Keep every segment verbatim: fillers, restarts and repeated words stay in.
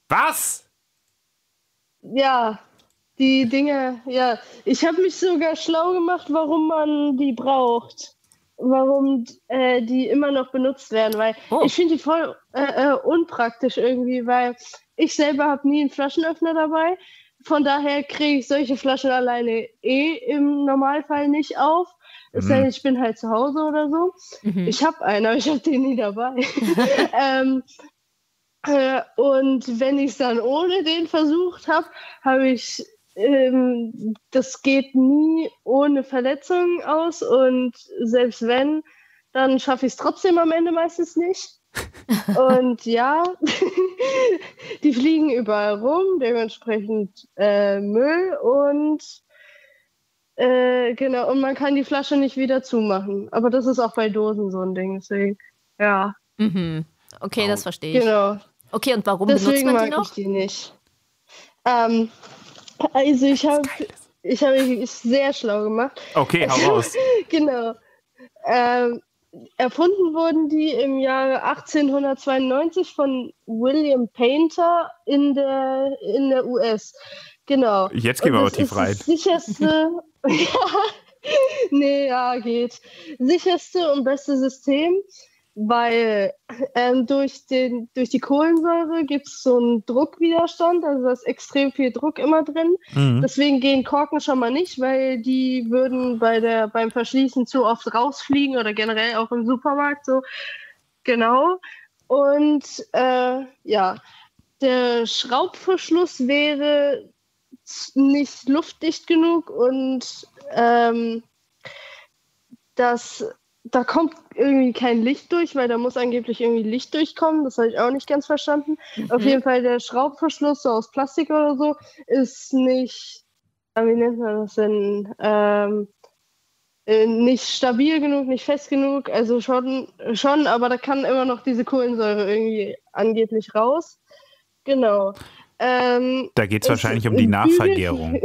Was? Ja, die Dinge, ja. Ich habe mich sogar schlau gemacht, warum man die braucht. Warum äh, die immer noch benutzt werden, weil oh. ich finde die voll äh, äh, unpraktisch irgendwie, weil ich selber habe nie einen Flaschenöffner dabei. Von daher kriege ich solche Flaschen alleine eh im Normalfall nicht auf. Es sei denn, ich bin halt zu Hause oder so. Mhm. Ich habe einen, aber ich habe den nie dabei. ähm, äh, und wenn ich es dann ohne den versucht habe, habe ich, ähm, das geht nie ohne Verletzungen aus. Und selbst wenn, dann schaffe ich es trotzdem am Ende meistens nicht. Und ja, die fliegen überall rum, dementsprechend äh, Müll und äh, genau, und man kann die Flasche nicht wieder zumachen. Aber das ist auch bei Dosen so ein Ding, deswegen, ja. Mhm. Okay, oh. das verstehe ich. Genau. Okay, und warum deswegen benutzt man die mag noch? Ich die nicht. Ähm, also ich habe ich hab mich sehr schlau gemacht. Okay, hau raus. Genau. Ähm, Erfunden wurden die im Jahre achtzehnhundertzweiundneunzig von William Painter in der, in der U S. Genau. Jetzt gehen wir aber tief rein. Das sicherste, ja, nee, ja, geht. Sicherste und beste System, weil ähm, durch, den, durch die Kohlensäure gibt es so einen Druckwiderstand, also da ist extrem viel Druck immer drin. Mhm. Deswegen gehen Korken schon mal nicht, weil die würden bei der, beim Verschließen zu oft rausfliegen oder generell auch im Supermarkt so. Genau. Und äh, ja, der Schraubverschluss wäre nicht luftdicht genug und ähm, das da kommt irgendwie kein Licht durch, weil da muss angeblich irgendwie Licht durchkommen. Das habe ich auch nicht ganz verstanden. Mhm. Auf jeden Fall der Schraubverschluss so aus Plastik oder so ist nicht, wie nennt man das denn, ähm, nicht stabil genug, nicht fest genug. Also schon, schon, aber da kann immer noch diese Kohlensäure irgendwie angeblich raus. Genau. Ähm, da geht es wahrscheinlich um die Nachvergärung.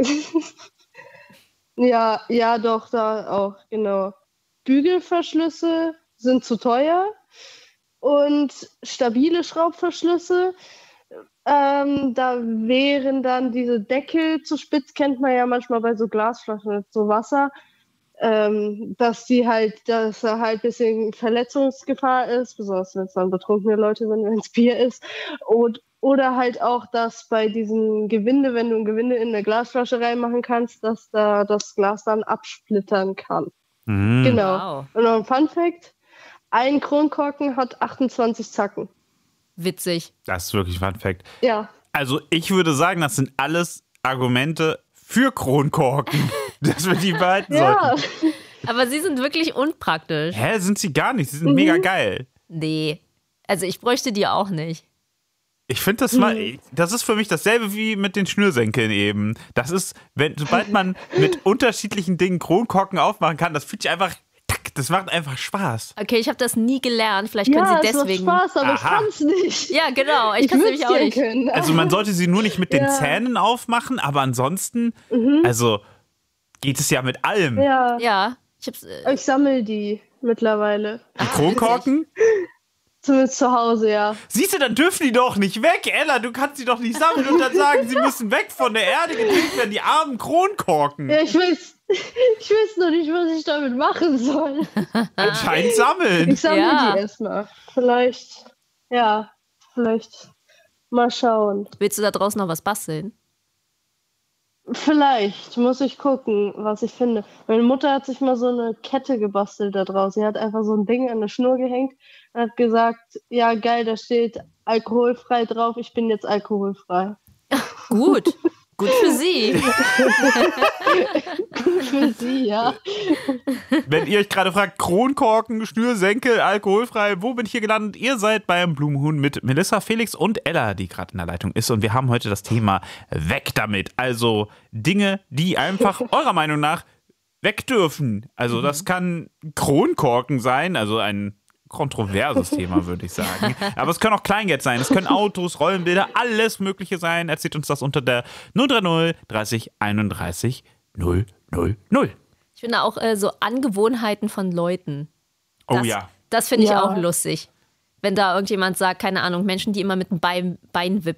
ja, ja, doch, da auch, genau. Bügelverschlüsse sind zu teuer und stabile Schraubverschlüsse, ähm, da wären dann diese Deckel zu spitz, kennt man ja manchmal bei so Glasflaschen mit so Wasser, ähm, dass die halt, dass da halt ein bisschen Verletzungsgefahr ist, besonders wenn es dann betrunkene Leute sind, wenn es Bier ist. Und, oder halt auch, dass bei diesem Gewinde, wenn du ein Gewinde in eine Glasflasche reinmachen kannst, dass da das Glas dann absplittern kann. Mhm. Genau. Wow. Und noch ein Fun-Fact: Ein Kronkorken hat achtundzwanzig Zacken. Witzig. Das ist wirklich Fun-Fact. Ja. Also ich würde sagen, das sind alles Argumente für Kronkorken, dass wir die behalten ja. sollten. Aber sie sind wirklich unpraktisch. Hä, sind sie gar nicht. Sie sind mhm. mega geil. Nee, also ich bräuchte die auch nicht. Ich finde, das mal, das ist für mich dasselbe wie mit den Schnürsenkeln eben. Das ist, wenn, sobald man mit unterschiedlichen Dingen Kronkorken aufmachen kann, das fühlt sich einfach, das macht einfach Spaß. Okay, ich habe das nie gelernt. Vielleicht können ja, Sie deswegen. Ja, es macht Spaß, aber Aha. ich kann es nicht. Ja, genau. Ich, ich kann es nämlich auch nicht. Können. Also man sollte sie nur nicht mit den ja. Zähnen aufmachen, aber ansonsten, mhm. also geht es ja mit allem. Ja. Ja. Ich, hab's, äh ich sammle die mittlerweile. Die Kronkorken? Zumindest zu Hause, ja. Siehst du, dann dürfen die doch nicht weg, Ella. Du kannst sie doch nicht sammeln und dann sagen, sie müssen weg von der Erde gedrückt werden, die armen Kronkorken. Ja, ich weiß, ich weiß noch nicht, was ich damit machen soll. Anscheinend sammeln. Ich sammle ja. die erstmal. Vielleicht, ja, vielleicht mal schauen. Willst du da draußen noch was basteln? Vielleicht, muss ich gucken, was ich finde. Meine Mutter hat sich mal so eine Kette gebastelt da draus. Sie hat einfach so ein Ding an eine Schnur gehängt und hat gesagt, ja geil, da steht alkoholfrei drauf, ich bin jetzt alkoholfrei. Gut, gut für Sie. Gut für Sie, ja. Wenn ihr euch gerade fragt, Kronkorken, Schnürsenkel, alkoholfrei, wo bin ich hier gelandet? Ihr seid beim Blumenhuhn mit Melissa, Felix und Ella, die gerade in der Leitung ist. Und wir haben heute das Thema weg damit. Also Dinge, die einfach eurer Meinung nach weg dürfen. Also mhm. das kann Kronkorken sein, also ein kontroverses Thema, würde ich sagen. Aber es können auch Kleingeld sein, es können Autos, Rollenbilder, alles Mögliche sein. Erzählt uns das unter der null drei null dreißig einunddreißig null null null. Ich finde auch äh, so Angewohnheiten von Leuten. Das, oh ja. Das finde ich ja. auch lustig. Wenn da irgendjemand sagt, keine Ahnung, Menschen, die immer mit dem Bein, Bein wippen.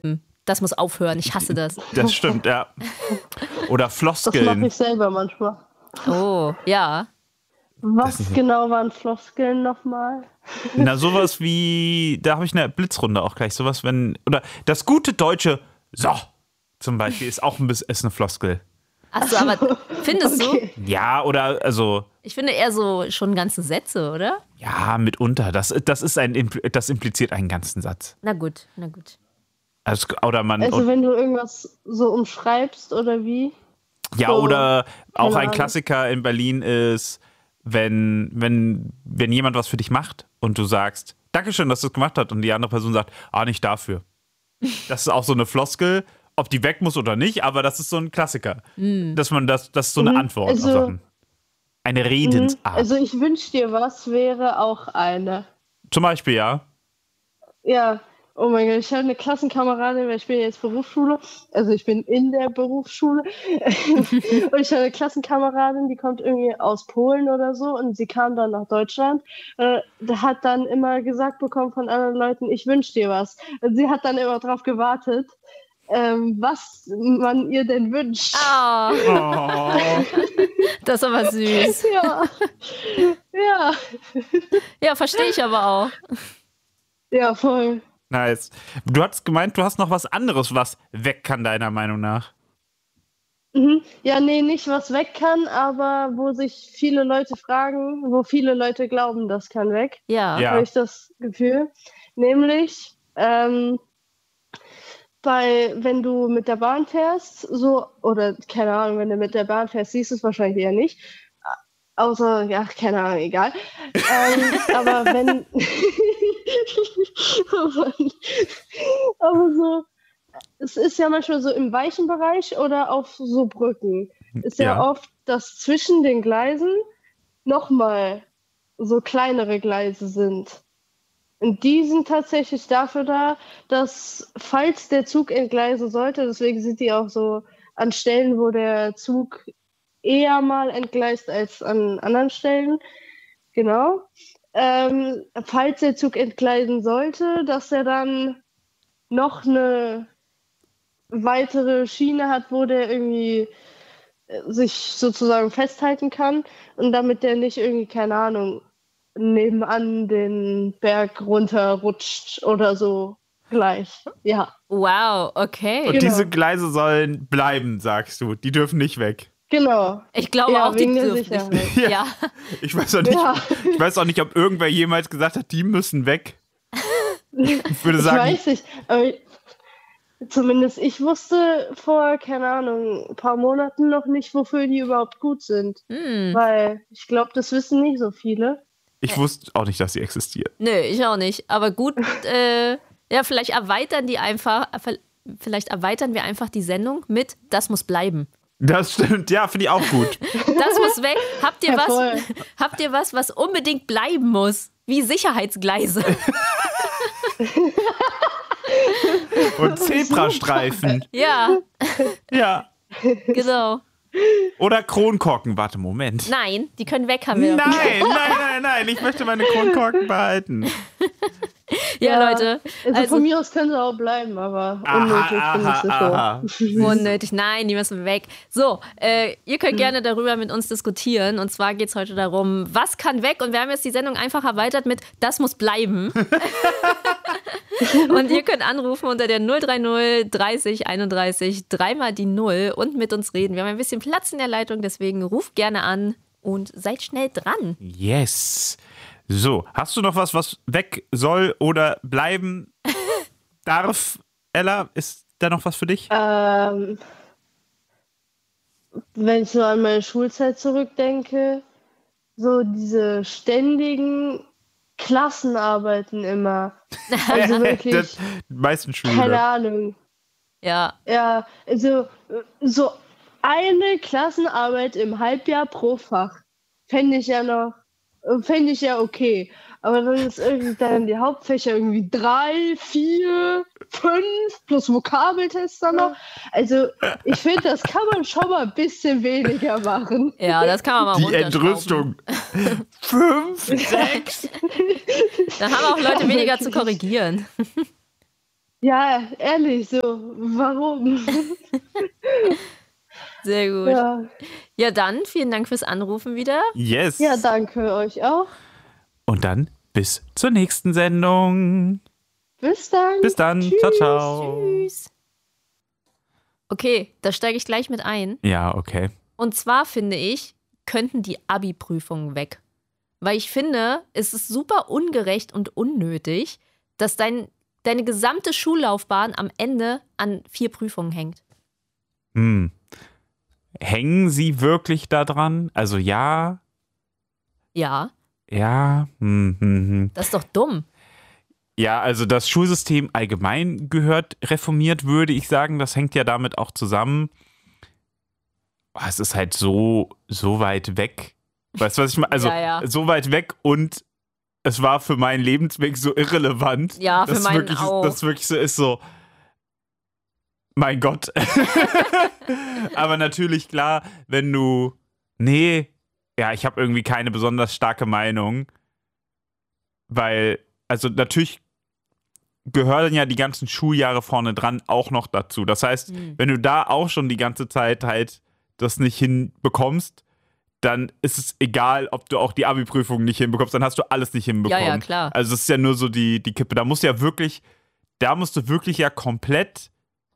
das muss aufhören, ich hasse das. Das stimmt, ja. Oder Das mache Floskeln. ich selber manchmal. Oh, ja. Was ist- genau waren Floskeln nochmal? Na, sowas wie, da habe ich eine Blitzrunde auch gleich. Sowas, wenn, oder das gute deutsche So zum Beispiel ist auch ein bisschen ist eine Floskel. Achso, aber findest Okay. Ja, oder, also, du? Ich finde eher so schon ganze Sätze, oder? ja, mitunter. Das, das ist ein, Impl- das impliziert einen ganzen Satz. Na gut, na gut. Also, oder man, Also wenn du irgendwas so umschreibst oder wie? ja, so, oder auch keine ein Ahnung. Klassiker in Berlin ist, wenn, wenn, wenn jemand was für dich macht und du sagst, Dankeschön, dass du es gemacht hast, und die andere Person sagt, ah, nicht dafür. Das ist auch so eine Floskel, ob die weg muss oder nicht, aber das ist so ein Klassiker. Dass man das, das ist so eine Mhm, Antwort also- auf Sachen. Eine Redensart. Also ich wünsch dir was wäre auch eine. Zum Beispiel, ja. Ja, oh mein Gott, ich habe eine Klassenkameradin, weil ich bin jetzt Berufsschule, also ich bin in der Berufsschule und ich habe eine Klassenkameradin, die kommt irgendwie aus Polen oder so und sie kam dann nach Deutschland, äh, hat dann immer gesagt bekommen von anderen Leuten, ich wünsch dir was. Und sie hat dann immer drauf gewartet, ähm, was man ihr denn wünscht. Ah, Oh. das ist aber süß. Ja, ja, Ja, verstehe ich aber auch. ja, voll. Nice. Du hast gemeint, du hast noch was anderes, was weg kann, deiner Meinung nach. Mhm. Ja, nee, nicht was weg kann, aber wo sich viele Leute fragen, wo viele Leute glauben, das kann weg, Ja. Ja. habe ich das Gefühl. Nämlich, ähm, bei, wenn du mit der Bahn fährst, so, oder keine Ahnung, wenn du mit der Bahn fährst, siehst du es wahrscheinlich eher nicht. Außer, ja, keine Ahnung, egal. ähm, aber wenn. aber so, es ist ja manchmal so im weichen Bereich oder auf so Brücken. Ist ja, Ja. oft, dass zwischen den Gleisen nochmal so kleinere Gleise sind. Und die sind tatsächlich dafür da, dass, falls der Zug entgleisen sollte, deswegen sind die auch so an Stellen, wo der Zug eher mal entgleist als an anderen Stellen. Genau. Ähm, falls der Zug entgleisen sollte, dass er dann noch eine weitere Schiene hat, wo der irgendwie äh, sich sozusagen festhalten kann und damit der nicht irgendwie, keine Ahnung, nebenan den Berg runterrutscht oder so gleich. Ja, Wow, okay. Und Genau. diese Gleise sollen bleiben, sagst du. Die dürfen nicht weg. genau. Ich glaube Ja, auch, die wegen der dürfen Sicherheit. nicht. Ja. Ja. Ich weiß auch nicht, Ja. ich weiß auch nicht, ob irgendwer jemals gesagt hat, die müssen weg. Ich würde Ich sagen, weiß nicht, aber zumindest ich wusste vor, keine Ahnung, ein paar Monaten noch nicht, wofür die überhaupt gut sind. Hm. Weil ich glaube, das wissen nicht so viele. ich wusste auch nicht, dass sie existieren. Nö, ich auch nicht. Aber gut, äh, ja, vielleicht erweitern die einfach, äh, vielleicht erweitern wir einfach die Sendung mit Das muss bleiben. Das stimmt, ja, finde ich auch gut. Das muss weg. Habt ihr Ja, was? voll. Habt ihr was, was unbedingt bleiben muss? Wie Sicherheitsgleise. Und Zebrastreifen. Ja, Ja. genau. Oder Kronkorken. Warte, Moment. Nein, die können weg, haben wir Nein, doch. nein, nein, nein. Ich möchte meine Kronkorken behalten. Ja, Leute. Also, Also von mir aus können sie auch bleiben, aber Aha, unnötig finde ich aha, das aha. so. unnötig. Nein, die müssen weg. So, äh, ihr könnt gerne darüber mit uns diskutieren. Und zwar geht es heute darum, was kann weg? Und wir haben jetzt die Sendung einfach erweitert mit Das muss bleiben. Und ihr könnt anrufen unter der null drei null dreißig einunddreißig, dreimal die Null und mit uns reden. Wir haben ein bisschen Platz in der Leitung, deswegen ruft gerne an und seid schnell dran. Yes. So, hast du noch was, was weg soll oder bleiben darf? Ella, ist da noch was für dich? Ähm, wenn ich so an meine Schulzeit zurückdenke, so diese ständigen Klassenarbeiten immer. Also wirklich, Das, die meisten keine Schüler. Ahnung. Ja, Ja, also so eine Klassenarbeit im Halbjahr pro Fach fände ich ja noch, fände ich ja okay. Aber dann ist irgendwie dann die Hauptfächer irgendwie drei, vier, fünf plus Vokabeltest dann noch. Also ich finde, das kann man schon mal ein bisschen weniger machen. ja, das kann man mal Die runterschrauben. Entrüstung. Fünf, sechs. Dann haben auch Leute weniger zu korrigieren. Ja, ehrlich, so, warum? Sehr gut. Ja. Ja. ja, dann vielen Dank fürs Anrufen wieder. Yes. ja, danke euch auch. Und dann bis zur nächsten Sendung. Bis dann. Bis dann. Tschüss. Ciao, ciao. Tschüss. Okay, da steige ich gleich mit ein. Ja, okay. Und zwar finde ich, könnten die Abi-Prüfungen weg. Weil ich finde, es ist super ungerecht und unnötig, dass dein, deine gesamte Schullaufbahn am Ende an vier Prüfungen hängt. Hm. Hängen sie wirklich da dran? Also ja. Ja. Ja. Hm, hm, hm. Das ist doch dumm. Ja, also das Schulsystem allgemein gehört reformiert, würde ich sagen. Das hängt ja damit auch zusammen. Es ist halt so, so weit weg. Weißt du, was ich meine? Also ja, ja. so weit weg und es war für meinen Lebensweg so irrelevant. Ja, für dass meinen wirklich, auch. Das wirklich so ist so, mein Gott. Aber natürlich, klar, wenn du, nee, ja, ich habe irgendwie keine besonders starke Meinung, weil, also natürlich gehören ja die ganzen Schuljahre vorne dran auch noch dazu. Das heißt, mhm. wenn du da auch schon die ganze Zeit halt das nicht hinbekommst, dann ist es egal, ob du auch die Abi-Prüfung nicht hinbekommst, dann hast du alles nicht hinbekommen. Ja, ja, klar. Also es ist ja nur so die, die Kippe. Da musst du ja wirklich, da musst du wirklich ja komplett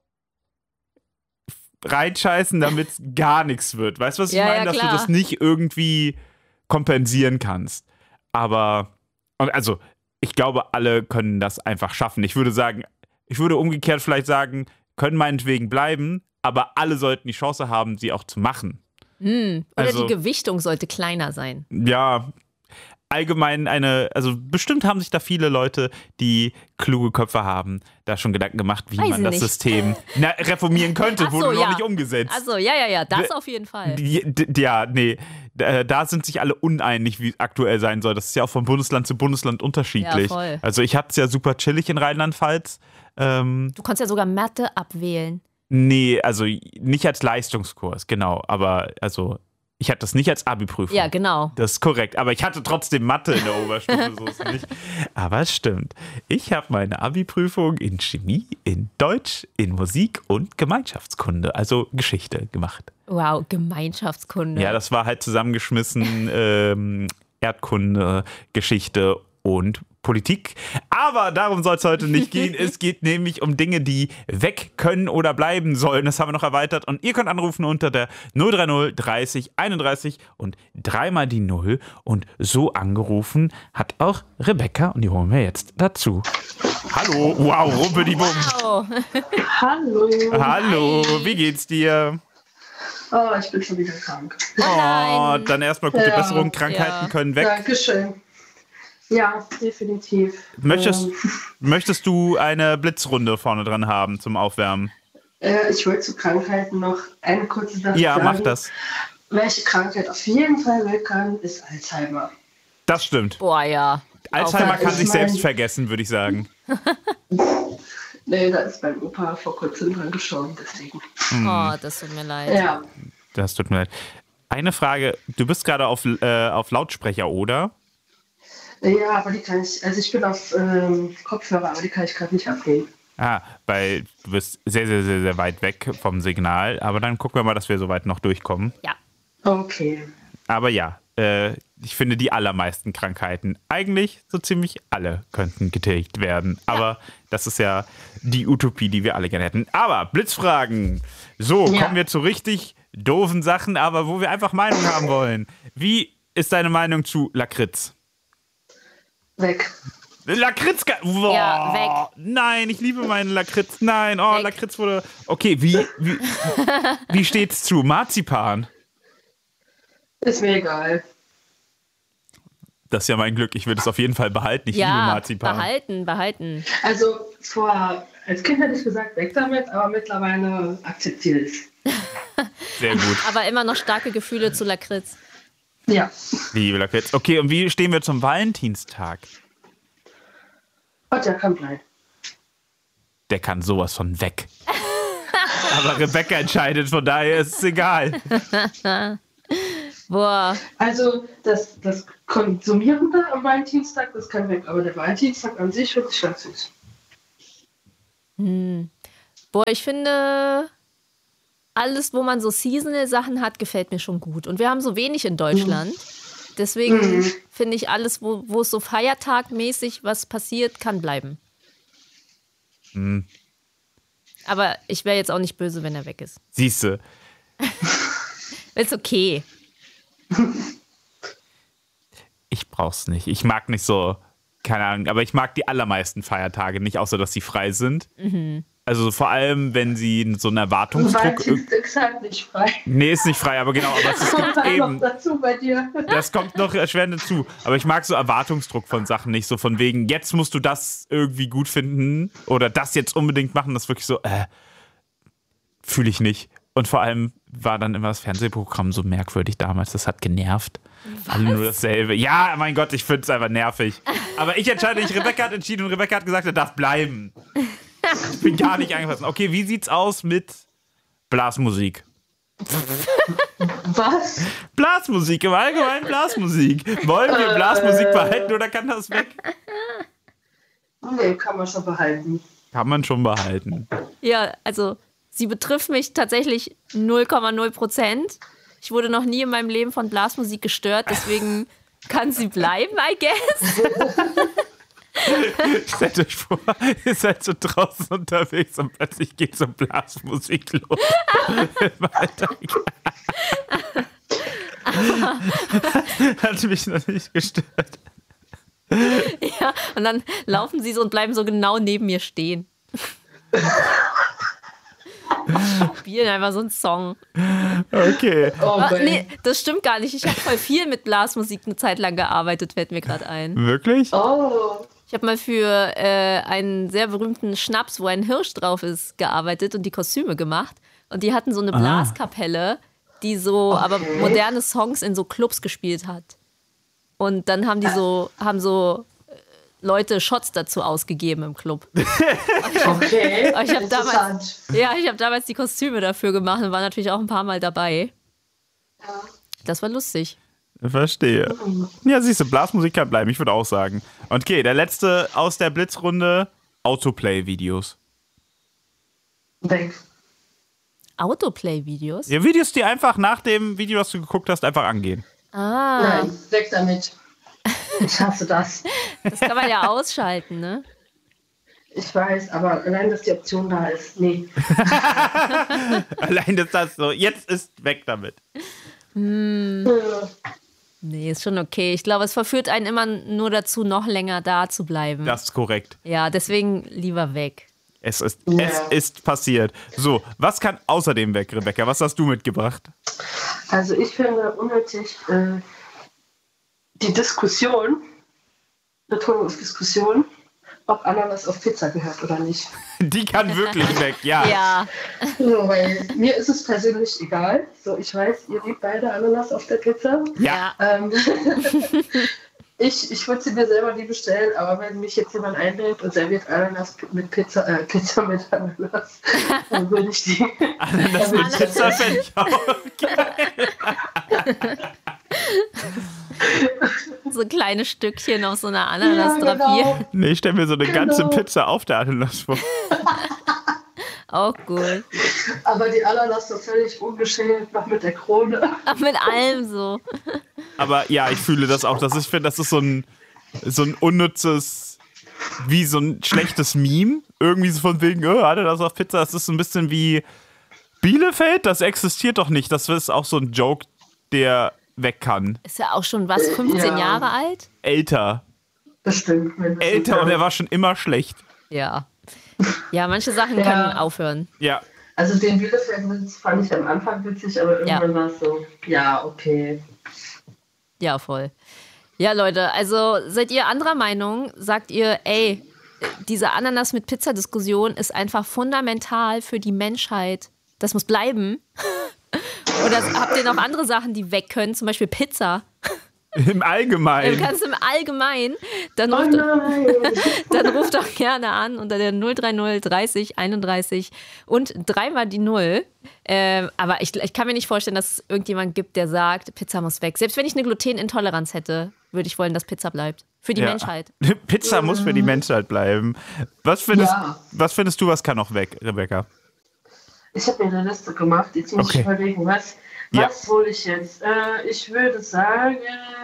reinscheißen, damit es gar nichts wird. Weißt du, was ich ja, meine? Ja, Dass klar. du das nicht irgendwie kompensieren kannst. Aber, also, ich glaube, alle können das einfach schaffen. Ich würde sagen, ich würde umgekehrt vielleicht sagen, können meinetwegen bleiben, aber alle sollten die Chance haben, sie auch zu machen. Hm. Oder Also, die Gewichtung sollte kleiner sein. Ja, allgemein eine, also bestimmt haben sich da viele Leute, die kluge Köpfe haben, da schon Gedanken gemacht, wie Weiß man das nicht. System na, reformieren könnte, Ach so, wurde noch ja. nicht umgesetzt. Also ja, ja, ja, das auf jeden Fall. Die- d- Ja, nee, da da sind sich alle uneinig, wie es aktuell sein soll. Das ist ja auch von Bundesland zu Bundesland unterschiedlich. Ja, voll. Also ich hatte es ja super chillig in Rheinland-Pfalz. Ähm, Du konntest ja sogar Mathe abwählen. nee, also nicht als Leistungskurs, genau. Aber also ich hatte das nicht als Abi-Prüfung. Ja, genau. Das ist korrekt, aber ich hatte trotzdem Mathe in der Oberstufe, so ist es nicht. Aber es stimmt. Ich habe meine Abi-Prüfung in Chemie, in Deutsch, in Musik und Gemeinschaftskunde, also Geschichte gemacht. Wow, Gemeinschaftskunde. Ja, das war halt zusammengeschmissen ähm, Erdkunde, Geschichte und Politik. Aber darum soll es heute nicht gehen. Es geht nämlich um Dinge, die weg können oder bleiben sollen. Das haben wir noch erweitert. Und ihr könnt anrufen unter der null drei null dreißig einunddreißig und dreimal die Null. Und so angerufen hat auch Rebecca. Und die holen wir jetzt dazu. Hallo. Wow, rumpeldiebum. Wow. Hallo. Hallo, wie geht's dir? Oh, ich bin schon wieder krank. Oh, nein. dann erstmal gute Ja. Besserung. Krankheiten Ja. können weg. Dankeschön. Ja, definitiv. Möchtest, Ähm, möchtest du eine Blitzrunde vorne dran haben zum Aufwärmen? äh, ich wollte zu Krankheiten noch eine kurze Sache Ja, sagen. mach das. Welche Krankheit auf jeden Fall weg kann, ist Alzheimer. Das stimmt. Boah, ja. Alzheimer Auch- kann ich sich mein- selbst vergessen, würde ich sagen. Nee, da ist mein Opa vor kurzem dran gestorben, deswegen. Oh, das tut mir leid. Ja. Das tut mir leid. Eine Frage, du bist gerade auf, äh, auf Lautsprecher, oder? Ja, aber die kann ich, also ich bin auf ähm, Kopfhörer, aber die kann ich gerade nicht abnehmen. Ah, weil du bist sehr, sehr, sehr, sehr weit weg vom Signal. Aber dann gucken wir mal, dass wir so weit noch durchkommen. Ja. Okay. Aber ja, äh, ich finde, die allermeisten Krankheiten, eigentlich so ziemlich alle, könnten getilgt werden. Aber das ist ja die Utopie, die wir alle gerne hätten. Aber Blitzfragen. So, Ja. kommen wir zu richtig doofen Sachen, aber wo wir einfach Meinung haben wollen. Wie ist deine Meinung zu Lakritz? Weg. Lakritz, boah, Ja, weg. Nein, ich liebe meinen Lakritz. Nein, oh, Weg. Lakritz wurde. Okay, wie, wie, wie steht's zu Marzipan? Ist mir egal. Das ist ja mein Glück. Ich würde es auf jeden Fall behalten. Ich liebe Ja, Marzipan. behalten, behalten. Also vor, als Kind hätte ich gesagt, weg damit, aber mittlerweile akzeptiere ich es. Sehr gut. Aber immer noch starke Gefühle zu Lakritz. Ja. Liebe Lakritz. Okay, und wie stehen wir zum Valentinstag? Und der kann bleiben. Der kann sowas von weg. Aber Rebecca entscheidet, von daher ist es egal. Boah, Also das, das Konsumierende am Valentinstag, das kann weg, aber der Valentinstag an sich finde ich ganz süß. Hm. Boah, ich finde, alles, wo man so Seasonal-Sachen hat, gefällt mir schon gut. Und wir haben so wenig in Deutschland. Deswegen mhm. finde ich, alles, wo, wo es so feiertagmäßig was passiert, kann bleiben. Mhm. Aber ich wäre jetzt auch nicht böse, wenn er weg ist. Siehste. Ist okay. Ich brauch's nicht. Ich mag nicht so, keine Ahnung, aber ich mag die allermeisten Feiertage nicht, außer dass sie frei sind. Mhm. Also vor allem, wenn sie so einen Erwartungsdruck... Valentinstag ist halt nicht frei. Nee, ist nicht frei, aber genau. Aber es kommt gibt eben, noch dazu bei dir. Das kommt noch erschwerend dazu. Aber ich mag so Erwartungsdruck von Sachen nicht. So von wegen, jetzt musst du das irgendwie gut finden oder das jetzt unbedingt machen. Das ist wirklich so, äh, fühle ich nicht. Und vor allem war dann immer das Fernsehprogramm so merkwürdig damals. Das hat genervt. Was? Alle nur dasselbe. Ja, mein Gott, ich finde es einfach nervig. Aber ich entscheide nicht. Rebecca hat entschieden und Rebecca hat gesagt, er darf bleiben. Ich bin gar nicht angepasst. Okay, wie sieht's aus mit Blasmusik? Was? Blasmusik, im Allgemeinen Blasmusik. Wollen wir Blasmusik behalten oder kann das weg? Nee, kann man schon behalten. Kann man schon behalten. Ja, also sie betrifft mich tatsächlich null Komma null Prozent. Ich wurde noch nie in meinem Leben von Blasmusik gestört, deswegen kann sie bleiben, I guess. Stellt euch vor, ihr seid so draußen unterwegs und plötzlich geht so Blasmusik los. Hat mich noch nicht gestört. Ja, und dann laufen sie so und bleiben so genau neben mir stehen. Spielen einfach so einen Song. Okay. Oh, oh, nee, das stimmt gar nicht. Ich habe voll viel mit Blasmusik eine Zeit lang gearbeitet, fällt mir gerade ein. Wirklich? Oh. Ich habe mal für äh, einen sehr berühmten Schnaps, wo ein Hirsch drauf ist, gearbeitet und die Kostüme gemacht. Und die hatten so eine Blaskapelle, die so okay. aber moderne Songs in so Clubs gespielt hat. Und dann haben die so, haben so Leute Shots dazu ausgegeben im Club. Okay. Ich habe damals, ja, ich habe damals die Kostüme dafür gemacht und war natürlich auch ein paar Mal dabei. Ja. Das war lustig. Verstehe. Ja, siehst du, Blasmusik kann bleiben, ich würde auch sagen. Okay, der letzte aus der Blitzrunde, Autoplay-Videos. Weg. Autoplay-Videos? Ja, Videos, die einfach nach dem Video, das du geguckt hast, einfach angehen. Ah. Nein, weg damit. Ich hasse das. Das kann man ja ausschalten, ne? Ich weiß, aber allein, dass die Option da ist, nee. Allein, dass das so, jetzt ist weg damit. Hm. Ja. Nee, ist schon okay. Ich glaube, es verführt einen immer nur dazu, noch länger da zu bleiben. Das ist korrekt. Ja, deswegen lieber weg. Es ist, Ja. es ist passiert. So, was kann außerdem weg, Rebecca? Was hast du mitgebracht? Also ich finde unnötig äh, die Diskussion, Betonung auf Diskussion, ob Ananas auf Pizza gehört oder nicht. Die kann wirklich weg, ja. Ja. So, weil mir ist es persönlich egal. So, ich weiß, ihr liebt beide Ananas auf der Pizza. Ja. Ähm, ich ich würde sie mir selber nie bestellen, aber wenn mich jetzt jemand einlädt und serviert Ananas mit Pizza, äh, Pizza mit Ananas, dann würde ich die. Ananas mit Pizza fände ich auch geil. So kleine Stückchen auf so einer Ananas Ja, drapiert. genau. Nee, ich stelle mir so eine ganze Genau. Pizza auf der Ananas vor. Auch gut. Aber die Ananas so völlig ungeschält, noch mit der Krone. Auch mit allem so. Aber ja, ich fühle das auch. Das ist, ich finde, das ist so ein, so ein unnützes, wie so ein schlechtes Meme. Irgendwie so von wegen, oh, Ananas auf Pizza. Das ist so ein bisschen wie Bielefeld. Das existiert doch nicht. Das ist auch so ein Joke, der weg kann. Ist ja auch schon was, fünfzehn Ja. Jahre alt? Älter. Bestimmt. Älter und er war schon immer schlecht. Ja. Ja, manche Sachen Ja. können aufhören. Ja. Also den Bielefeld fand ich am Anfang witzig, aber irgendwann Ja. war es so, ja, okay. Ja, voll. Ja, Leute, also seid ihr anderer Meinung? Sagt ihr, ey, diese Ananas mit Pizza-Diskussion ist einfach fundamental für die Menschheit. Das muss bleiben. Oder habt ihr noch andere Sachen, die weg können? Zum Beispiel Pizza. Im Allgemeinen. Du kannst im Allgemeinen, dann Oh ruft, nein. dann ruft doch gerne an unter der null drei null dreißig einunddreißig und dreimal die Null. Ähm, aber ich, ich kann mir nicht vorstellen, dass es irgendjemand gibt, der sagt, Pizza muss weg. Selbst wenn ich eine Glutenintoleranz hätte, würde ich wollen, dass Pizza bleibt. Für die Ja. Menschheit. Pizza muss für die Menschheit bleiben. Was findest, Ja. was findest du, was kann noch weg, Rebecca? Ich habe mir eine Liste gemacht. Jetzt muss Okay. ich überlegen, was, Ja. was hole ich jetzt? Äh, ich würde sagen,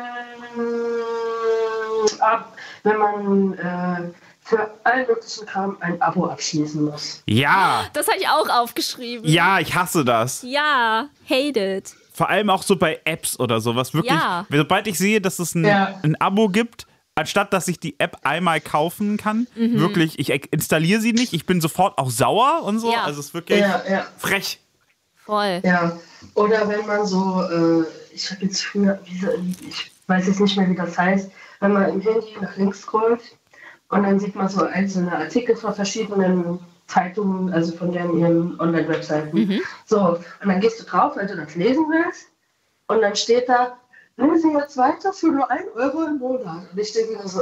ab, wenn man äh, für allen möglichen Kram ein Abo abschließen muss. Ja, Das habe ich auch aufgeschrieben. ja, ich hasse das. Ja, hate it. Vor allem auch so bei Apps oder sowas. Wirklich, Ja. sobald ich sehe, dass es ein, Ja. ein Abo gibt, anstatt dass ich die App einmal kaufen kann, wirklich, ich installiere sie nicht, ich bin sofort auch sauer und so. Ja. Also es ist wirklich Ja, ja, frech. Voll. ja. Oder wenn man so, äh, ich habe jetzt früher, wie so- ich weiß jetzt nicht mehr, wie das heißt, wenn man im Handy nach links scrollt und dann sieht man so einzelne Artikel von verschiedenen Zeitungen, also von deren ihren Online-Webseiten. So, und dann gehst du drauf, weil du das lesen willst, und dann steht da, lesen jetzt weiter für nur ein Euro im Monat. Und ich denke mir so,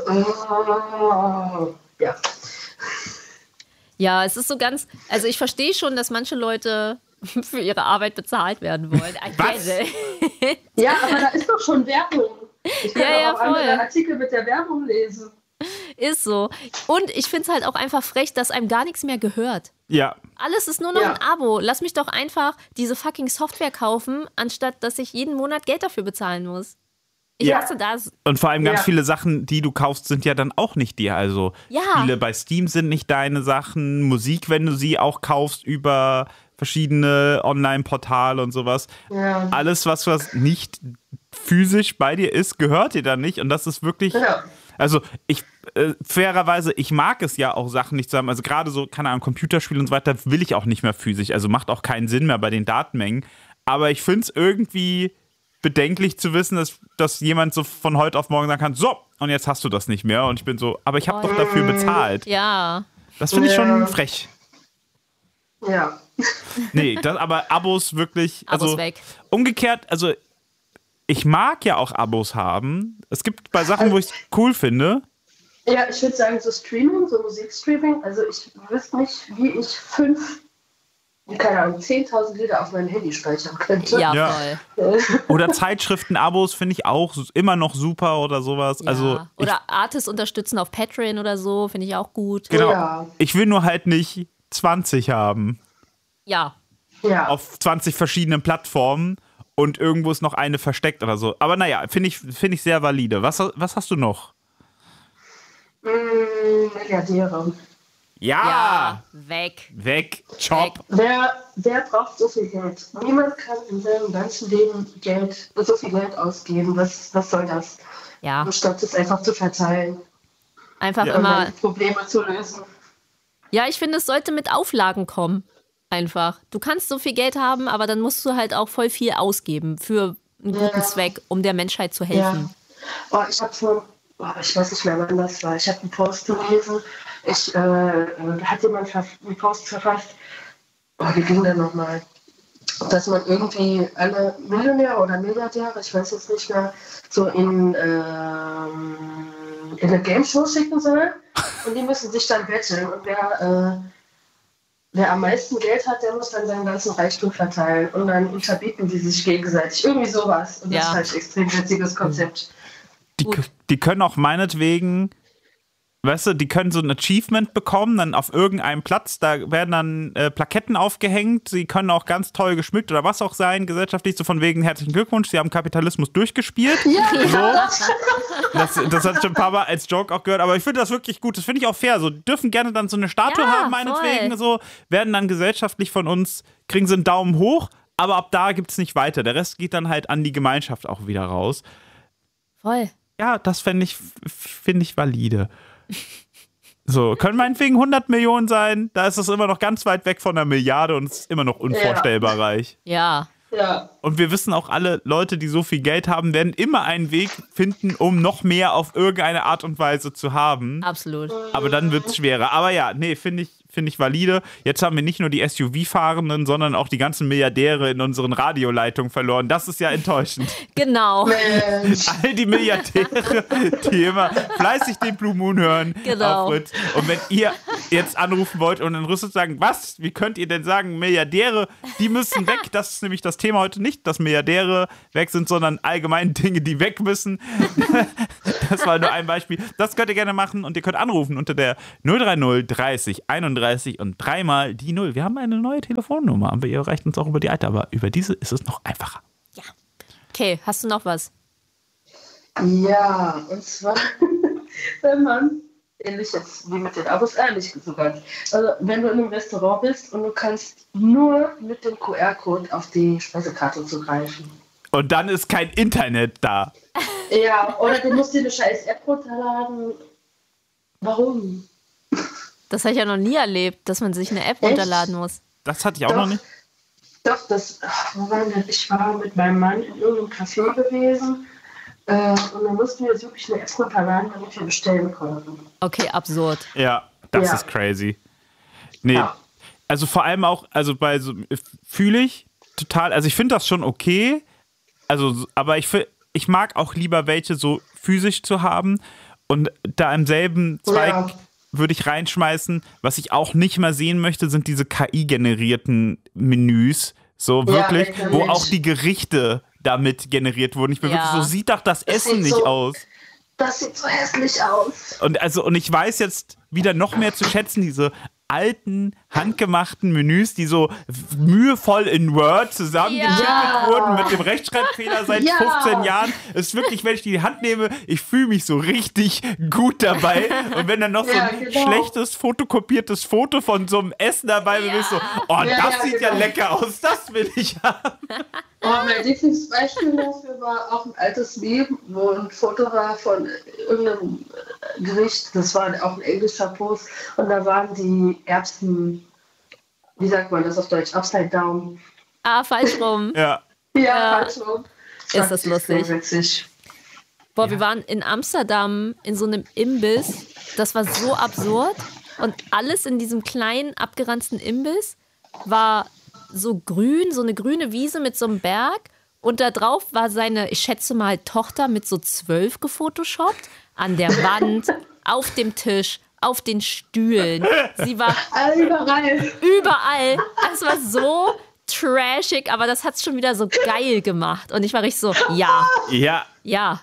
äh, ja. Ja, es ist so ganz, also ich verstehe schon, dass manche Leute für ihre Arbeit bezahlt werden wollen. I Was? get it. Ja, aber da ist doch schon Werbung. Ich kann Ja, ja, auch andere voll. Artikel mit der Werbung lesen. Ist so. Und ich finde es halt auch einfach frech, dass einem gar nichts mehr gehört. Ja. Alles ist nur noch Ja. ein Abo. Lass mich doch einfach diese fucking Software kaufen, anstatt dass ich jeden Monat Geld dafür bezahlen muss. Ich Ja. hasse das. Und vor allem ganz Ja. viele Sachen, die du kaufst, sind ja dann auch nicht dir. Also Ja. Spiele bei Steam sind nicht deine Sachen, Musik, wenn du sie auch kaufst über verschiedene Online-Portale und sowas. Ja. Alles, was, was nicht physisch bei dir ist, gehört dir dann nicht. Und das ist wirklich. Ja. Also ich, äh, fairerweise, ich mag es ja auch, Sachen nicht zu haben. Also gerade so, keine Ahnung, Computerspiele und so weiter will ich auch nicht mehr physisch. Also macht auch keinen Sinn mehr bei den Datenmengen. Aber ich finde es irgendwie bedenklich zu wissen, dass, dass jemand so von heute auf morgen sagen kann, so, und jetzt hast du das nicht mehr. Und ich bin so, aber ich habe doch dafür bezahlt. Ja. Das finde ich Ja. schon frech. Ja. Nee, das, aber Abos wirklich, Abos also weg. umgekehrt, also ich mag ja auch Abos haben. Es gibt bei Sachen, wo ich es cool finde. Ja, ich würde sagen, so Streaming, so Musikstreaming, also ich wüsste nicht, wie ich fünf, keine Ahnung, zehntausend Lieder auf mein Handy speichern könnte. Ja, Ja. voll. Oder Zeitschriften-Abos finde ich auch immer noch super oder sowas. Ja. Also ich, oder Artists unterstützen auf Patreon oder so, finde ich auch gut. genau. Ja. Ich will nur halt nicht zwanzig haben Ja. Ja. auf zwanzig verschiedenen Plattformen und irgendwo ist noch eine versteckt oder so. Aber naja, finde ich, find ich sehr valide. Was, was hast du noch? Mm, Milliardäre. Ja! Ja, weg. Weg, Chop. Weg. Wer, wer braucht so viel Geld? Niemand kann in seinem ganzen Leben Geld, so viel Geld ausgeben. Was, was soll das? Ja, Anstatt es einfach zu verteilen einfach Ja. und immer. dann Probleme zu lösen. Ja, ich finde, es sollte mit Auflagen kommen. Einfach. Du kannst so viel Geld haben, aber dann musst du halt auch voll viel ausgeben für einen guten Ja. Zweck, um der Menschheit zu Ja. helfen. Oh, ich habe vor, oh, ich weiß nicht mehr, wann das war. Ich habe einen Post gelesen. Ich, äh, äh, da hat jemand verf- einen Post verfasst. Oh, wie ging der nochmal? Dass man irgendwie alle Millionäre oder Milliardäre, ich weiß jetzt nicht mehr, so in, ähm, in eine Game Show schicken soll. Und die müssen sich dann betteln. Und wer, äh, wer am meisten Geld hat, der muss dann seinen ganzen Reichtum verteilen. Und dann unterbieten die sich gegenseitig. Irgendwie sowas. Und das Ja. ist halt ein extrem witziges Konzept. Die, die können auch meinetwegen, weißt du, die können so ein Achievement bekommen, dann auf irgendeinem Platz, da werden dann äh, Plaketten aufgehängt, sie können auch ganz toll geschmückt oder was auch sein, gesellschaftlich so von wegen herzlichen Glückwunsch, sie haben Kapitalismus durchgespielt. Ja, Das, das hat schon ein paar Mal als Joke auch gehört, aber ich finde das wirklich gut, das finde ich auch fair, so dürfen gerne dann so eine Statue Ja, haben, meinetwegen, voll. so, werden dann gesellschaftlich von uns, kriegen sie einen Daumen hoch, aber ab da gibt es nicht weiter, der Rest geht dann halt an die Gemeinschaft auch wieder raus. Voll. Ja, das fände ich, finde ich valide. So, können meinetwegen hundert Millionen sein, da ist es immer noch ganz weit weg von einer Milliarde und es ist immer noch unvorstellbar reich. Ja. Ja. Und wir wissen auch, alle Leute, die so viel Geld haben, werden immer einen Weg finden, um noch mehr auf irgendeine Art und Weise zu haben. Absolut. Aber dann wird es schwerer. Aber ja, nee, finde ich, finde ich valide. Jetzt haben wir nicht nur die S U V-Fahrenden, sondern auch die ganzen Milliardäre in unseren Radioleitungen verloren. Das ist ja enttäuschend. Genau. Mensch. All die Milliardäre, die immer fleißig den Blue Moon hören. Genau. Auf Fritz. Und wenn ihr jetzt anrufen wollt und in Russland sagen, was? Wie könnt ihr denn sagen, Milliardäre, die müssen weg? Das ist nämlich das Thema heute nicht, dass Milliardäre weg sind, sondern allgemein Dinge, die weg müssen. Das war nur ein Beispiel. Das könnt ihr gerne machen und ihr könnt anrufen unter der null drei null dreißig einunddreißig und dreimal die Null. Wir haben eine neue Telefonnummer, aber ihr erreicht uns auch über die alte, aber über diese ist es noch einfacher. Ja. Okay, hast du noch was? Ja, und zwar, wenn man, ähnlich jetzt wie mit den Abos, ehrlich sogar, also wenn du in einem Restaurant bist und du kannst nur mit dem Q R-Code auf die Speisekarte zugreifen. Und dann ist kein Internet da. Ja, oder du musst dir eine scheiß App runterladen. Warum? Das habe ich ja noch nie erlebt, dass man sich eine App Echt? runterladen muss. Das hatte ich auch Doch. noch nicht. Doch, das, wo war denn? Ich war mit meinem Mann in irgendeinem Café gewesen äh, und dann mussten wir jetzt wirklich eine App runterladen, damit wir bestellen konnten. Okay, absurd. Ja, das Ja. ist crazy. Nee, Ja. also vor allem auch, also bei so, fühle ich total, also ich finde das schon okay, also, aber ich, fi- ich mag auch lieber welche so physisch zu haben und da im selben Zweig Ja. würde ich reinschmeißen. Was ich auch nicht mehr sehen möchte, sind diese K I-generierten Menüs, so wirklich, Ja, wo Mensch. auch die Gerichte damit generiert wurden. Ich bin Ja. wirklich so, sieht doch das Essen sieht nicht so- aus. Das sieht so hässlich aus. Und also, und ich weiß jetzt wieder noch mehr zu schätzen, diese alten, handgemachten Menüs, die so mühevoll in Word zusammengeschüttet Ja. wurden mit dem Rechtschreibfehler seit Ja. fünfzehn Jahren. Es ist wirklich, wenn ich die in die Hand nehme, ich fühle mich so richtig gut dabei. Und wenn dann noch so Ja, ein genau. schlechtes, fotokopiertes Foto von so einem Essen dabei ist, bin ich so, oh, Ja, das ja, sieht ja genau. lecker aus, das will ich haben. Oh, mein Lieblingsbeispiel dafür war auch ein altes Meme, wo ein Foto war von irgendeinem Gericht. Das war auch ein englischer Post. Und da waren die Erbsen, wie sagt man das auf Deutsch, upside down. Ah, falsch rum. Ja. Ja, Ja. falsch rum. Ist das lustig. Witzig. Boah, wir waren in Amsterdam in so einem Imbiss. Das war so absurd. Und alles in diesem kleinen, abgeranzten Imbiss war so grün, so eine grüne Wiese mit so einem Berg. Und da drauf war seine, ich schätze mal, Tochter mit so zwölf gefotoshoppt. An der Wand, auf dem Tisch, auf den Stühlen. Sie war All überall. überall. Es war so trashig, aber das hat es schon wieder so geil gemacht. Und ich war richtig so, ja, Ja, ja.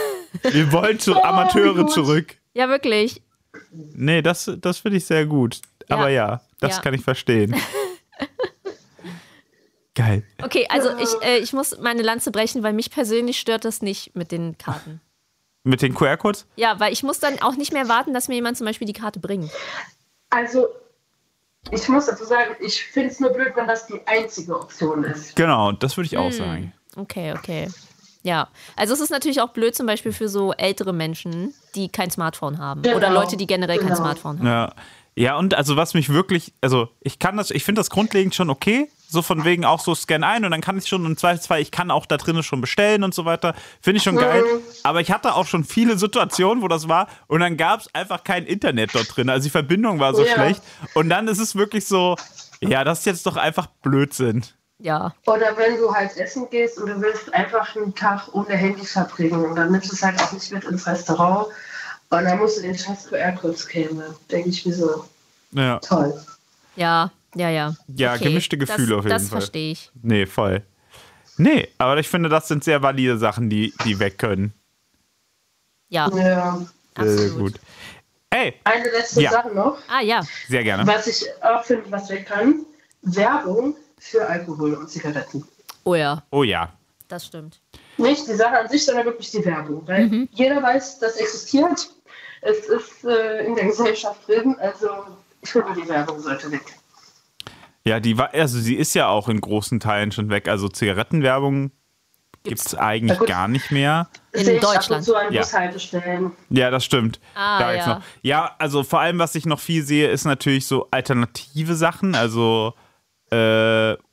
wir wollen zu Oh, Amateure wie gut. zurück. Ja, wirklich. Nee, das, das finde ich sehr gut. Aber ja, das Ja. kann ich verstehen. Geil. Okay, also ich, äh, ich muss meine Lanze brechen, weil mich persönlich stört das nicht mit den Karten. Mit den Q R-Codes? Ja, weil ich muss dann auch nicht mehr warten, dass mir jemand zum Beispiel die Karte bringt. Also, ich muss dazu sagen, ich finde es nur blöd, wenn das die einzige Option ist. Genau, das würde ich Hm. auch sagen. Okay, okay. Ja, also es ist natürlich auch blöd zum Beispiel für so ältere Menschen, die kein Smartphone haben. Genau, Oder Leute, die generell kein genau. Smartphone haben. Ja. Ja, und also was mich wirklich, also ich kann das, ich finde das grundlegend schon okay, so von wegen auch so scan ein und dann kann ich schon im Zweifelsfall, ich kann auch da drinnen schon bestellen und so weiter, finde ich schon geil, aber ich hatte auch schon viele Situationen, wo das war und dann gab es einfach kein Internet dort drin, also die Verbindung war so Ja. schlecht und dann ist es wirklich so, ja, das ist jetzt doch einfach Blödsinn. Ja, Oder wenn du halt essen gehst und du willst einfach einen Tag ohne Handy verbringen und dann nimmst du es halt auch nicht mit ins Restaurant und dann musst du den scheiß Q R-Code scannen. Denke ich mir so, Ja, toll. ja, ja, ja. Ja, gemischte Gefühle das, auf jeden das Fall. Das verstehe ich. nee, voll. Nee, aber ich finde, das sind sehr valide Sachen, die, die weg können. Ja, Ja. Sehr, sehr absolut. gut. Ey, Eine letzte Ja. Sache noch, Ah ja, sehr gerne. was ich auch finde, was weg kann, Werbung für Alkohol und Zigaretten. oh ja, Oh ja. das stimmt. Nicht die Sache an sich, sondern wirklich die Werbung. Weil Mhm. jeder weiß, das existiert. Es ist äh, in der Gesellschaft drin. Also ich finde, die Werbung sollte weg. Ja, die war, also sie ist ja auch in großen Teilen schon weg. Also Zigarettenwerbung gibt es eigentlich Na gut. gar nicht mehr. In Sehe ich ab Deutschland. und zu an Ja. Bushaltestellen. Ja, das stimmt. Ah, Da gibt's ja. noch. Ja, also vor allem, was ich noch viel sehe, ist natürlich so alternative Sachen. Also äh,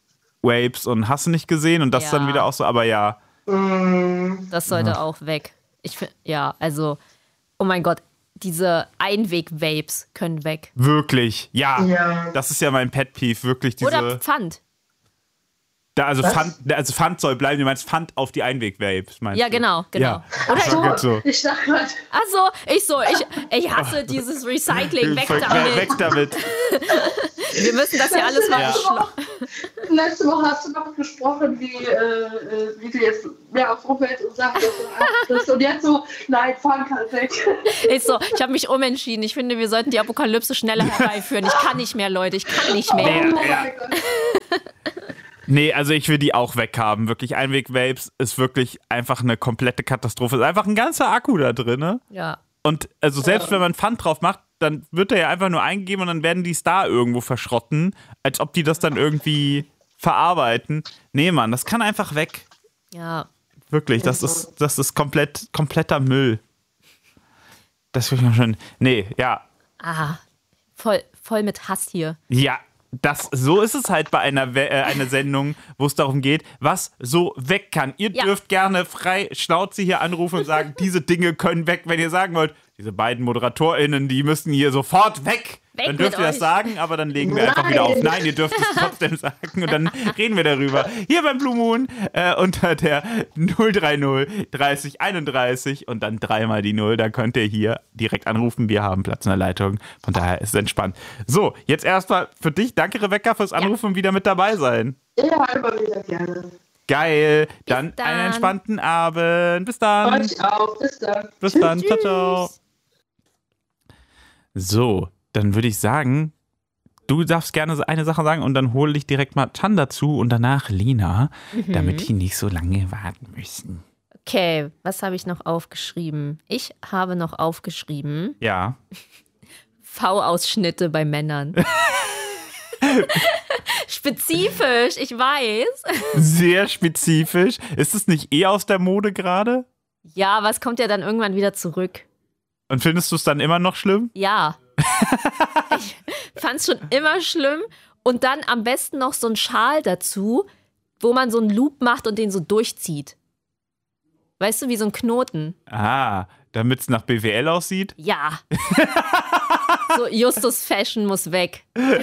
Vapes und hast du nicht gesehen und das Ja. dann wieder auch so, aber ja. Das sollte ja. auch weg. Ich finde, ja, also, oh mein Gott, diese Einweg-Vapes können weg. Wirklich, ja. Ja. Das ist ja mein Pet-Peeve, wirklich diese... Oder Pfand. Da, also, Was? Pfand, also Pfand soll bleiben, du meinst Pfand auf die Einweg-Vapes, meinst Ja, du? genau, genau. Ja, Oder das war gut so. Ich dachte gerade, Achso, ich so, ich, ich hasse dieses Recycling, weg damit. Weg damit. Wir müssen das ja alles mal Ja. beschlo- letzte Woche hast du noch gesprochen, wie, äh, äh, wie du jetzt mehr auf Umwelt und Sachen achtest. Und jetzt so, nein, Pfand kann weg. Ich so, ich habe mich umentschieden. Ich finde, wir sollten die Apokalypse schneller herbeiführen. Ich kann nicht mehr, Leute, ich kann nicht mehr. Nee. Oh Ja. mein Gott. Nee, also ich will die auch weghaben. Wirklich, Einweg-Vapes ist wirklich einfach eine komplette Katastrophe. Ist einfach ein ganzer Akku da drin, ne? Ja. Und also selbst wenn man Pfand drauf macht, dann wird der ja einfach nur eingegeben und dann werden die es da irgendwo verschrotten, als ob die das dann irgendwie verarbeiten. Nee, Mann, das kann einfach weg. Ja. Wirklich, das ist, das ist komplett, kompletter Müll. Das will ich mal schön. Nee, ja. Ah, voll, voll mit Hass hier. Ja, das, so ist es halt bei einer, We- äh, einer Sendung, wo es darum geht, was so weg kann. Ihr Ja. dürft gerne frei Schnauze hier anrufen und sagen, diese Dinge können weg, wenn ihr sagen wollt, diese beiden ModeratorInnen, die müssen hier sofort weg. Weg Dann dürft mit ihr das euch. sagen, aber dann legen wir einfach Nein. wieder auf. Nein, ihr dürft es trotzdem sagen und dann reden wir darüber. Hier beim Blue Moon äh, unter der null drei null dreißig einunddreißig und dann dreimal die Null. Da könnt ihr hier direkt anrufen. Wir haben Platz in der Leitung. Von daher ist es entspannt. So, jetzt erstmal für dich. Danke, Rebecca, fürs Anrufen und wieder mit dabei sein. Ja, immer wieder gerne. Geil. Dann, dann. einen entspannten Abend. Bis dann. Euch auch. Bis dann. Bis dann. Ciao, Tschüss. ciao. So, dann würde ich sagen, du darfst gerne eine Sache sagen und dann hole ich direkt mal Chan dazu und danach Lina, Mhm. damit die nicht so lange warten müssen. Okay, was habe ich noch aufgeschrieben? Ich habe noch aufgeschrieben Ja. V-Ausschnitte bei Männern. Spezifisch, ich weiß. Sehr spezifisch. Ist es nicht eh aus der Mode gerade? Ja, aber es kommt ja dann irgendwann wieder zurück. Und findest du es dann immer noch schlimm? Ja. Ich fand's schon immer schlimm. Und dann am besten noch so ein Schal dazu, wo man so einen Loop macht und den so durchzieht. Weißt du, wie so ein Knoten. Ah, damit es nach B W L aussieht? Ja. So, Justus Fashion muss weg.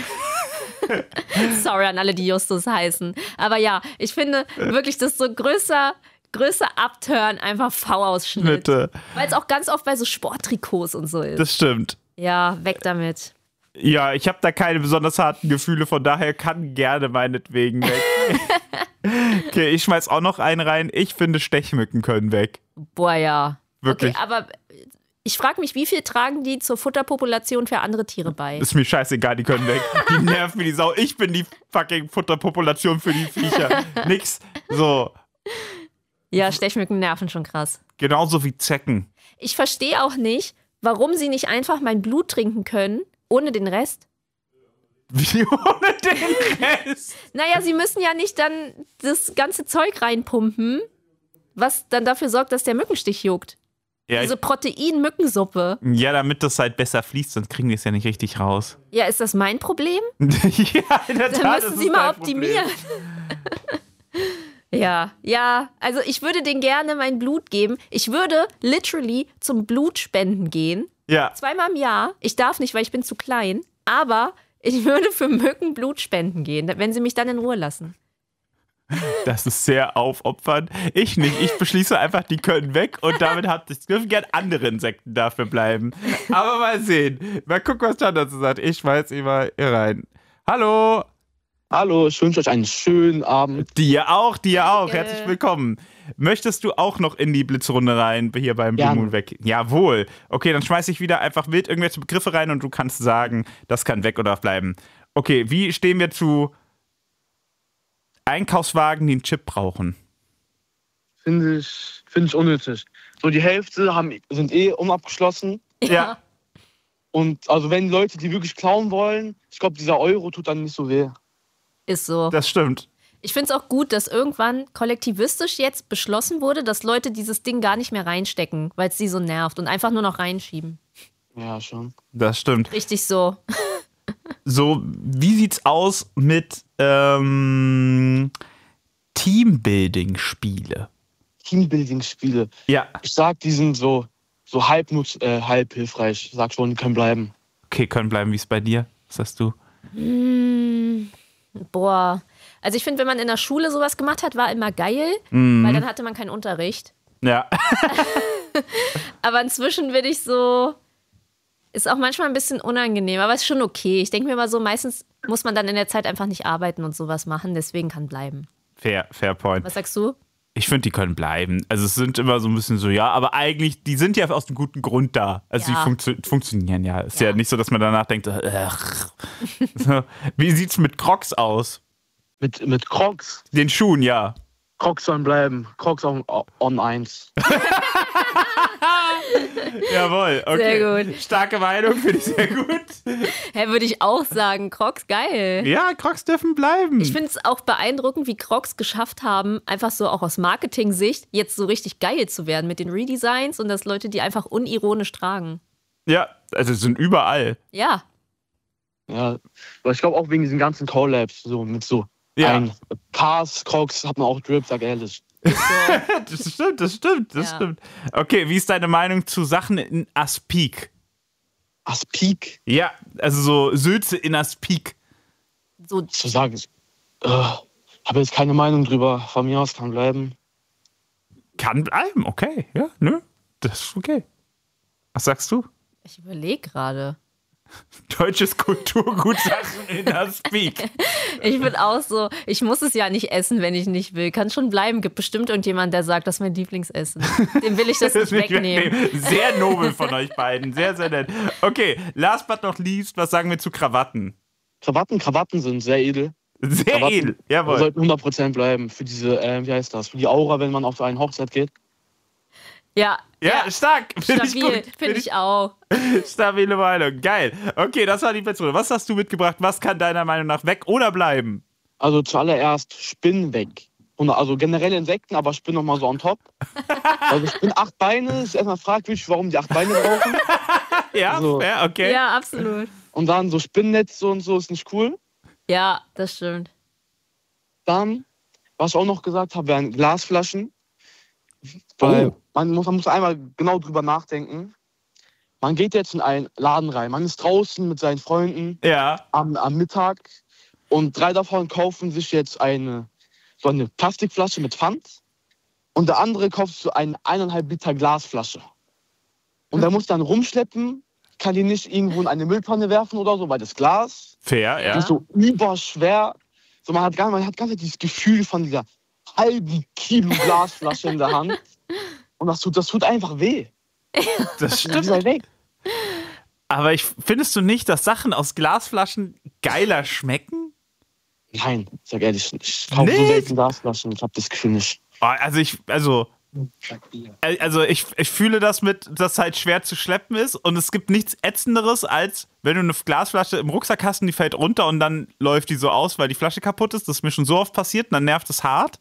Sorry an alle, die Justus heißen. Aber ja, ich finde wirklich, das ist so größer, größer Upturn, einfach V-Ausschnitt. Bitte. Weil es auch ganz oft bei so Sporttrikots und so ist. Das stimmt. Ja, weg damit. Ja, ich habe da keine besonders harten Gefühle, von daher kann gerne meinetwegen weg. Okay, ich schmeiß auch noch einen rein. Ich finde, Stechmücken können weg. Boah, ja. Wirklich. Okay, aber ich frage mich, wie viel tragen die zur Futterpopulation für andere Tiere bei? Ist mir scheißegal, die können weg. Die nerven wie die Sau. Ich bin die fucking Futterpopulation für die Viecher. Nix. So. Ja, Stechmücken nerven schon krass. Genauso wie Zecken. Ich verstehe auch nicht, warum sie nicht einfach mein Blut trinken können, ohne den Rest. Wie ohne den Rest. Naja, sie müssen ja nicht dann das ganze Zeug reinpumpen, was dann dafür sorgt, dass der Mückenstich juckt. Ja, Diese Protein-Mückensuppe. ja, damit das halt besser fließt, sonst kriegen die es ja nicht richtig raus. Ja, ist das mein Problem? Ja, in der Dann Tat, müssen das sie ist mal dein Problem. optimieren. Ja, ja, also ich würde denen gerne mein Blut geben. Ich würde literally zum Blutspenden gehen. Ja, Zweimal im Jahr. Ich darf nicht, weil ich bin zu klein. Aber ich würde für Mücken Blut spenden gehen, wenn sie mich dann in Ruhe lassen. das ist sehr aufopfernd. Ich nicht. Ich beschließe einfach, die können weg und damit hat es dürfen gern andere Insekten dafür bleiben. Aber mal sehen. Mal gucken, was Chan dazu sagt. Ich weiß immer hier rein. Hallo. Hallo, ich wünsche euch einen schönen Abend. Dir auch, dir auch. Danke. Herzlich willkommen. Möchtest du auch noch in die Blitzrunde rein, hier beim Blue Gerne. Moon weg? Jawohl. Okay, dann schmeiß ich wieder einfach wild irgendwelche Begriffe rein und du kannst sagen, das kann weg oder darf bleiben. Okay, wie stehen wir zu Einkaufswagen, die einen Chip brauchen? Finde ich, finde ich unnötig. So die Hälfte haben, sind eh unabgeschlossen. Ja. Und also wenn Leute die wirklich klauen wollen, ich glaube, dieser Euro tut dann nicht so weh. Ist so. Das stimmt. Ich finde es auch gut, dass irgendwann kollektivistisch jetzt beschlossen wurde, dass Leute dieses Ding gar nicht mehr reinstecken, weil es sie so nervt und einfach nur noch reinschieben. Ja, schon. Das stimmt. Richtig so. so, wie sieht's aus mit ähm, Teambuilding-Spiele? Teambuilding-Spiele. Ja. Ich sag, die sind so, so halb, nutz, äh, halb hilfreich. Ich sag schon, die können bleiben. Okay, können bleiben. Wie ist bei dir? Was sagst du? Mm, boah. Also ich finde, wenn man in der Schule sowas gemacht hat, war immer geil, Mhm. weil dann hatte man keinen Unterricht. Ja. Aber inzwischen bin ich so, ist auch manchmal ein bisschen unangenehm, aber ist schon okay. Ich denke mir mal so, meistens muss man dann in der Zeit einfach nicht arbeiten und sowas machen, deswegen kann bleiben. Fair, fair point. Was sagst du? Ich finde, die können bleiben. Also es sind immer so ein bisschen so, ja, aber eigentlich, die sind ja aus einem guten Grund da. Also Ja. die funktio- funktionieren ja. Ist ja. Ja. nicht so, dass man danach denkt, ach. So, wie sieht's mit Crocs aus? Mit, mit Crocs. Den Schuhen, ja. Crocs sollen bleiben. Crocs on, on eins. Jawohl, okay. Sehr gut. Starke Meinung, finde ich sehr gut. Hä, würde ich auch sagen, Crocs geil. Ja, Crocs dürfen bleiben. Ich finde es auch beeindruckend, wie Crocs geschafft haben, einfach so auch aus Marketing-Sicht jetzt so richtig geil zu werden mit den Redesigns und dass Leute die einfach unironisch tragen. Ja, also sind überall. Ja, Ja, aber ich glaube auch wegen diesen ganzen Collabs, so mit so Ja. ein Cars, Crocs hat man auch Drip, sag ehrlich. Das stimmt, das stimmt, das Ja. stimmt. Okay, wie ist deine Meinung zu Sachen in Aspik? Aspik, Ja, also so Sülze in Aspik. so zu sagen, ich äh, habe jetzt keine Meinung drüber. Von mir aus kann bleiben. Kann bleiben, okay. Ja, nö, das ist okay. Was sagst du? ich überlege gerade. Deutsches Kulturgut Sachen in Aspik. Ich bin auch so, ich muss es ja nicht essen, wenn ich nicht will. Kann schon bleiben. Gibt bestimmt irgendjemand, der sagt, das ist mein Lieblingsessen. Dem will ich das nicht Nicht wegnehmen. wegnehmen. Sehr nobel von euch beiden. Sehr, sehr nett. Okay, last but not least, was sagen wir zu Krawatten? Krawatten, Krawatten sind sehr edel. Sehr Krawatten edel, jawohl. sollten hundert Prozent bleiben. Für diese, äh, wie heißt das? Für die Aura, wenn man auf so eine Hochzeit geht. Ja, Ja, stark. Finde ich stabil, gut. finde ich auch. Stabile Meinung. Geil. Okay, das war die Person. Was hast du mitgebracht? Was kann deiner Meinung nach weg oder bleiben? Also zuallererst Spinnen weg. Und also generell Insekten, aber Spinnen nochmal so on top. Also Spinnen acht Beine, ist erstmal fragwürdig, warum die acht Beine brauchen. Ja, So. fair, okay. Ja, absolut. Und dann so Spinnennetze und so ist nicht cool. Ja, das stimmt. Dann, was ich auch noch gesagt habe, wären Glasflaschen. Weil Oh. man, muss, man muss einmal genau drüber nachdenken. Man geht jetzt in einen Laden rein. Man ist draußen mit seinen Freunden Ja. am, am Mittag und drei davon kaufen sich jetzt eine, so eine Plastikflasche mit Pfand und der andere kauft so eine eineinhalb Liter Glasflasche. Und der muss dann rumschleppen, kann die nicht irgendwo in eine Mülltonne werfen oder so, weil das Glas Fair, ja. ist so überschwer. So, man hat gar man hat ganz dieses Gefühl von dieser halben Kilo Glasflasche in der Hand. Und das tut, das tut einfach weh. Das Die stimmt. ist weg. Aber ich, findest du nicht, dass Sachen aus Glasflaschen geiler schmecken? Nein, sag ehrlich, ich kaufe so Nicht? selten Glasflaschen. Ich habe das Gefühl nicht. Oh, Also ich, also, also ich, ich fühle das mit, dass halt schwer zu schleppen ist und es gibt nichts Ätzenderes, als wenn du eine Glasflasche im Rucksack hast und die fällt runter und dann läuft die so aus, weil die Flasche kaputt ist. Das ist mir schon so oft passiert und dann nervt es hart.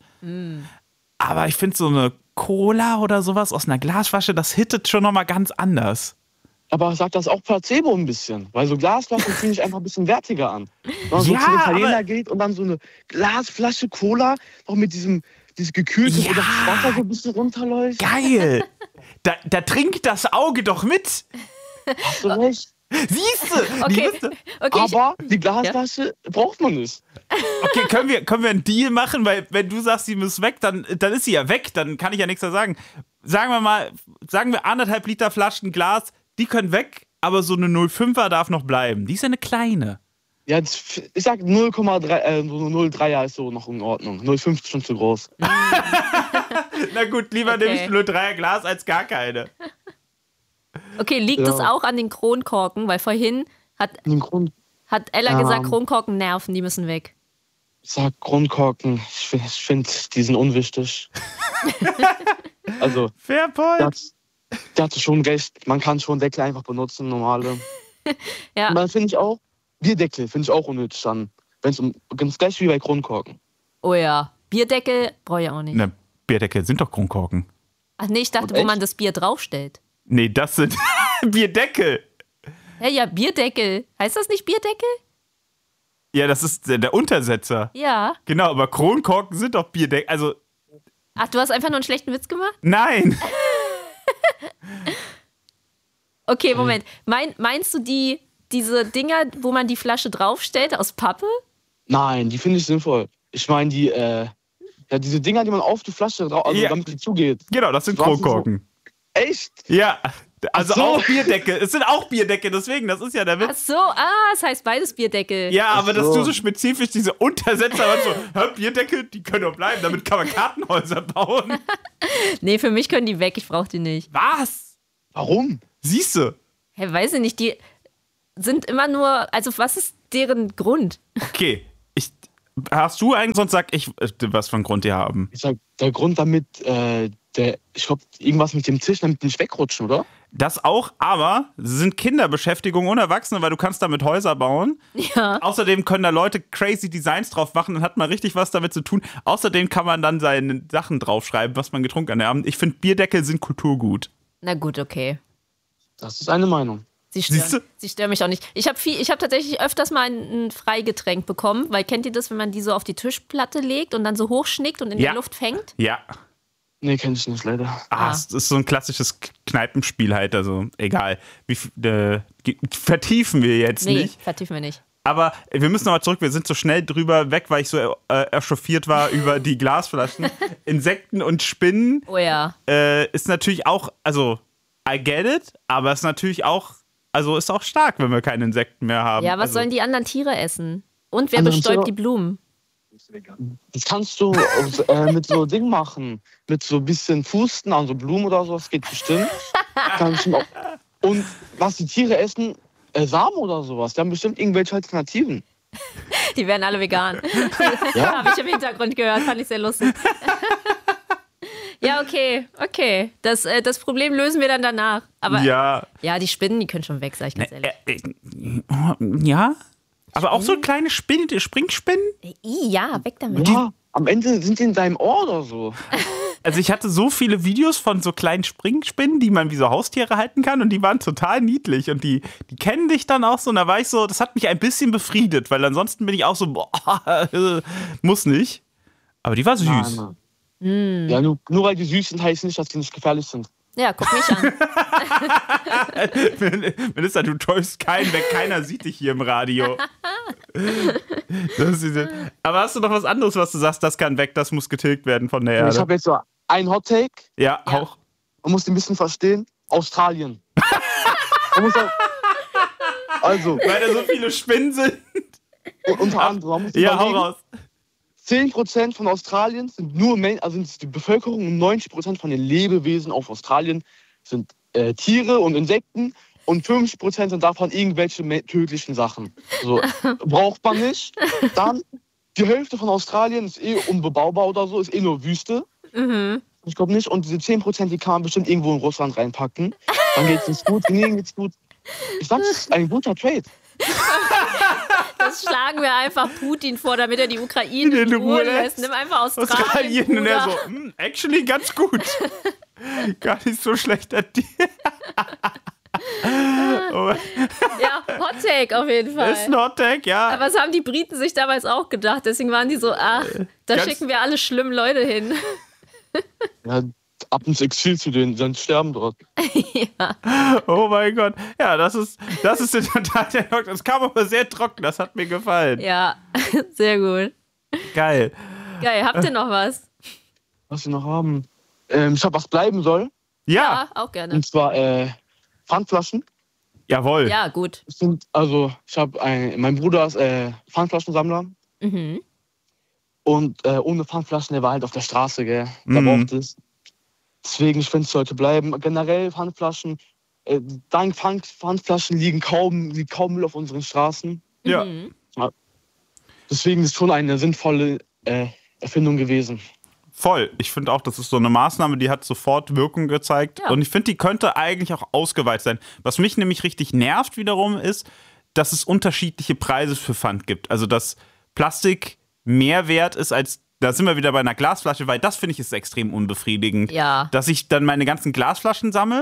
Aber ich finde so eine Cola oder sowas aus einer Glasflasche, das hittet schon nochmal ganz anders. Aber sagt das auch Placebo ein bisschen? Weil so Glasflaschen fühlen sich einfach ein bisschen wertiger an. Wenn man so Ja, zu den Italiener aber- geht und dann so eine Glasflasche Cola noch mit diesem dieses gekühlte, Ja. wo das Wasser so ein bisschen runterläuft. Geil! Da, da trinkt das Auge doch mit. Hast du recht. Siehst du? Okay, Siehst du? okay. ich, Aber die Glasflasche braucht man nicht. Okay, können wir, können wir einen Deal machen? Weil wenn du sagst, sie muss weg, dann, dann ist sie ja weg. Dann kann ich ja nichts mehr sagen. Sagen wir mal, sagen wir anderthalb Liter Flaschen Glas, die können weg, aber so eine null Komma fünfer darf noch bleiben. Die ist ja eine kleine. Ja, das, ich sag null Komma drei, äh, so null Komma drei ist so noch in Ordnung. null Komma fünf ist schon zu groß. Na gut, lieber Okay. nehme ich null Komma dreier Glas als gar keine. okay, liegt Ja. es auch an den Kronkorken? Weil vorhin hat, Den Grund, hat Ella Ähm. gesagt, Kronkorken nerven, die müssen weg. ich sag Grundkorken, ich, find- ich finde, die sind unwichtig. Also, Fair der point. hat, der hatte schon recht. Man kann schon Deckel einfach benutzen, normale. Ja. Und dann finde ich auch, Bierdeckel finde ich auch unnötig dann. Wenn es um, ganz gleich wie bei Kronkorken. Oh ja. Bierdeckel brauche ich auch nicht. Na, Bierdeckel sind doch Kronkorken. Ach nee, ich dachte, Und wo echt? man das Bier draufstellt. Nee, das sind Bierdeckel. Ja, ja, Bierdeckel. Heißt das nicht Bierdeckel? Ja, das ist der, der Untersetzer. Ja. Genau, aber Kronkorken sind doch Bierdeckel. Also, Ach, du hast einfach nur einen schlechten Witz gemacht? nein. Okay, Moment. Mein, meinst du die, diese Dinger, wo man die Flasche draufstellt, aus Pappe? Nein, die finde ich sinnvoll. Ich meine, die, äh, ja, diese Dinger, die man auf die Flasche drauf, also Ja. damit die zugeht. Genau, das sind Was ist so- Kronkorken. Echt? Ja, also Ach so. auch Bierdeckel. Es sind auch Bierdeckel, deswegen, das ist ja der Ach Witz. so, ah, es heißt beides Bierdeckel. Ja, aber Ach dass so. du so spezifisch diese Untersetzer hast, so, hä, Bierdeckel, die können doch bleiben, damit kann man Kartenhäuser bauen. Nee, für mich können die weg, ich brauche die nicht. Was? Warum? Siehst du? Hä, weiß ich nicht, die sind immer nur, also was ist deren Grund? Okay, ich, hast du einen, sonst sag ich, äh, was für einen Grund die haben. Ich sag, der Grund damit, äh, der, ich glaube, irgendwas mit dem Tisch, damit die nicht wegrutschen, oder? Das auch, aber sie sind Kinderbeschäftigung und Erwachsene, weil du kannst damit Häuser bauen. Ja. Außerdem können da Leute crazy Designs drauf machen und hat mal richtig was damit zu tun. Außerdem kann man dann seine Sachen draufschreiben, was man getrunken hat am Abend. Ich finde, Bierdeckel sind Kulturgut. Na gut, okay. Das ist eine Meinung. Sie Siehst du? stören, sie stören mich auch nicht. Ich habe viel, ich habe tatsächlich öfters mal ein, ein Freigetränk bekommen, weil kennt ihr das, wenn man die so auf die Tischplatte legt und dann so hochschnickt und in Ja. der Luft fängt? Ja. Nee, kenn ich nicht, leider. Ah, Ah. es ist so ein klassisches Kneipenspiel halt, also egal. Wie, f- äh, ge- vertiefen wir jetzt Nee, nicht. vertiefen wir nicht. Aber wir müssen nochmal zurück, wir sind so schnell drüber weg, weil ich so äh, echauffiert war über die Glasflaschen. Insekten und Spinnen Oh ja. äh, ist natürlich auch, also I get it, aber ist natürlich auch, also ist auch stark, wenn wir keine Insekten mehr haben. Ja, was also, sollen die anderen Tiere essen? Und wer Anderen bestäubt Tiere- die Blumen? Das kannst du äh, mit so Ding machen. Mit so ein bisschen Fusten an so Blumen oder so. Das geht bestimmt. Kann bestimmt auch. Und was die Tiere essen, äh, Samen oder sowas. Die haben bestimmt irgendwelche Alternativen. Die werden alle vegan. Ja? Habe ich im Hintergrund gehört, fand ich sehr lustig. Ja, okay, okay. Das, äh, das Problem lösen wir dann danach. Aber ja. Ja. die Spinnen, die können schon weg, sag ich ganz ehrlich. Äh, äh, ja? Aber auch so kleine Spinnen, Springspinnen? Äh, i, ja, weg damit. Ja, am Ende sind die in deinem Ohr oder so. Also ich hatte so viele Videos von so kleinen Springspinnen, die man wie so Haustiere halten kann und die waren total niedlich und die, die kennen dich dann auch so und da war ich so, das hat mich ein bisschen befriedet, weil ansonsten bin ich auch so, boah, äh, muss nicht. Aber die war süß. Nein, Mann. Ja, nur, nur weil die süß sind, heißt nicht, dass die nicht gefährlich sind. Ja, guck mich an. Melissa, du täuschst keinen weg, keiner sieht dich hier im Radio. Das ist, aber hast du noch was anderes, was du sagst, das kann weg, das muss getilgt werden von der Ich Erde? habe jetzt so einen Hot Take. Ja, Ja. auch. Man muss den ein bisschen verstehen. Australien. Man muss auch, also, Weil da so viele Spinnen sind. unter anderem, man muss Ja, hau überlegen, raus. zehn Prozent von Australien sind nur Men also sind die Bevölkerung und neunzig Prozent von den Lebewesen auf Australien sind äh, Tiere und Insekten und fünfzig Prozent sind davon irgendwelche me- tödlichen Sachen. So, braucht man nicht. Dann, die Hälfte von Australien ist eh unbebaubar oder so, ist eh nur Wüste. Mhm. Ich glaube nicht. Und diese zehn Prozent, die kann man bestimmt irgendwo in Russland reinpacken. Dann geht's uns gut, denen geht's gut. Ich sag, das ist ein guter Trade. Das schlagen wir einfach Putin vor, damit er die Ukraine In in Ruhe Ruhe lässt. lässt. Nimm einfach Australien, Australien und er Bruder. so, hm, actually ganz gut. Gar nicht so schlecht an dir. Oh, Ja, Hot Take auf jeden Fall. ist ein Hot Take, ja. Aber was haben die Briten sich damals auch gedacht? Deswegen waren die so, ach, da Ganz- schicken wir alle schlimmen Leute hin. Ja, ab ins Exil zu denen, dann sterben dort. Oh mein Gott. Ja, das ist, das ist in der Tat der Hot. Das kam aber sehr trocken, das hat mir gefallen. Ja, sehr gut. Geil. Geil, habt ihr noch was? Was wir noch haben. Ähm, ich hab was bleiben soll. Ja, Ja, auch gerne. Und zwar äh, Pfandflaschen. jawohl. Ja, gut. Es sind, also, ich habe ein, mein Bruder ist äh, Pfandflaschensammler. Mhm. Und äh, ohne Pfandflaschen, der war halt auf der Straße, gell. Da Mhm. braucht es. Deswegen, ich finde, es sollte bleiben. Generell Pfandflaschen. Äh, dank Pfand, Pfandflaschen liegen kaum, liegt kaum Müll auf unseren Straßen. Ja. Mhm. Deswegen ist es schon eine sinnvolle äh, Erfindung gewesen. Voll. Ich finde auch, das ist so eine Maßnahme, die hat sofort Wirkung gezeigt. Ja. Und ich finde, die könnte eigentlich auch ausgeweitet sein. Was mich nämlich richtig nervt wiederum ist, dass es unterschiedliche Preise für Pfand gibt. Also, dass Plastik mehr wert ist als, da sind wir wieder bei einer Glasflasche, weil das finde ich ist extrem unbefriedigend. Ja. Dass ich dann meine ganzen Glasflaschen sammle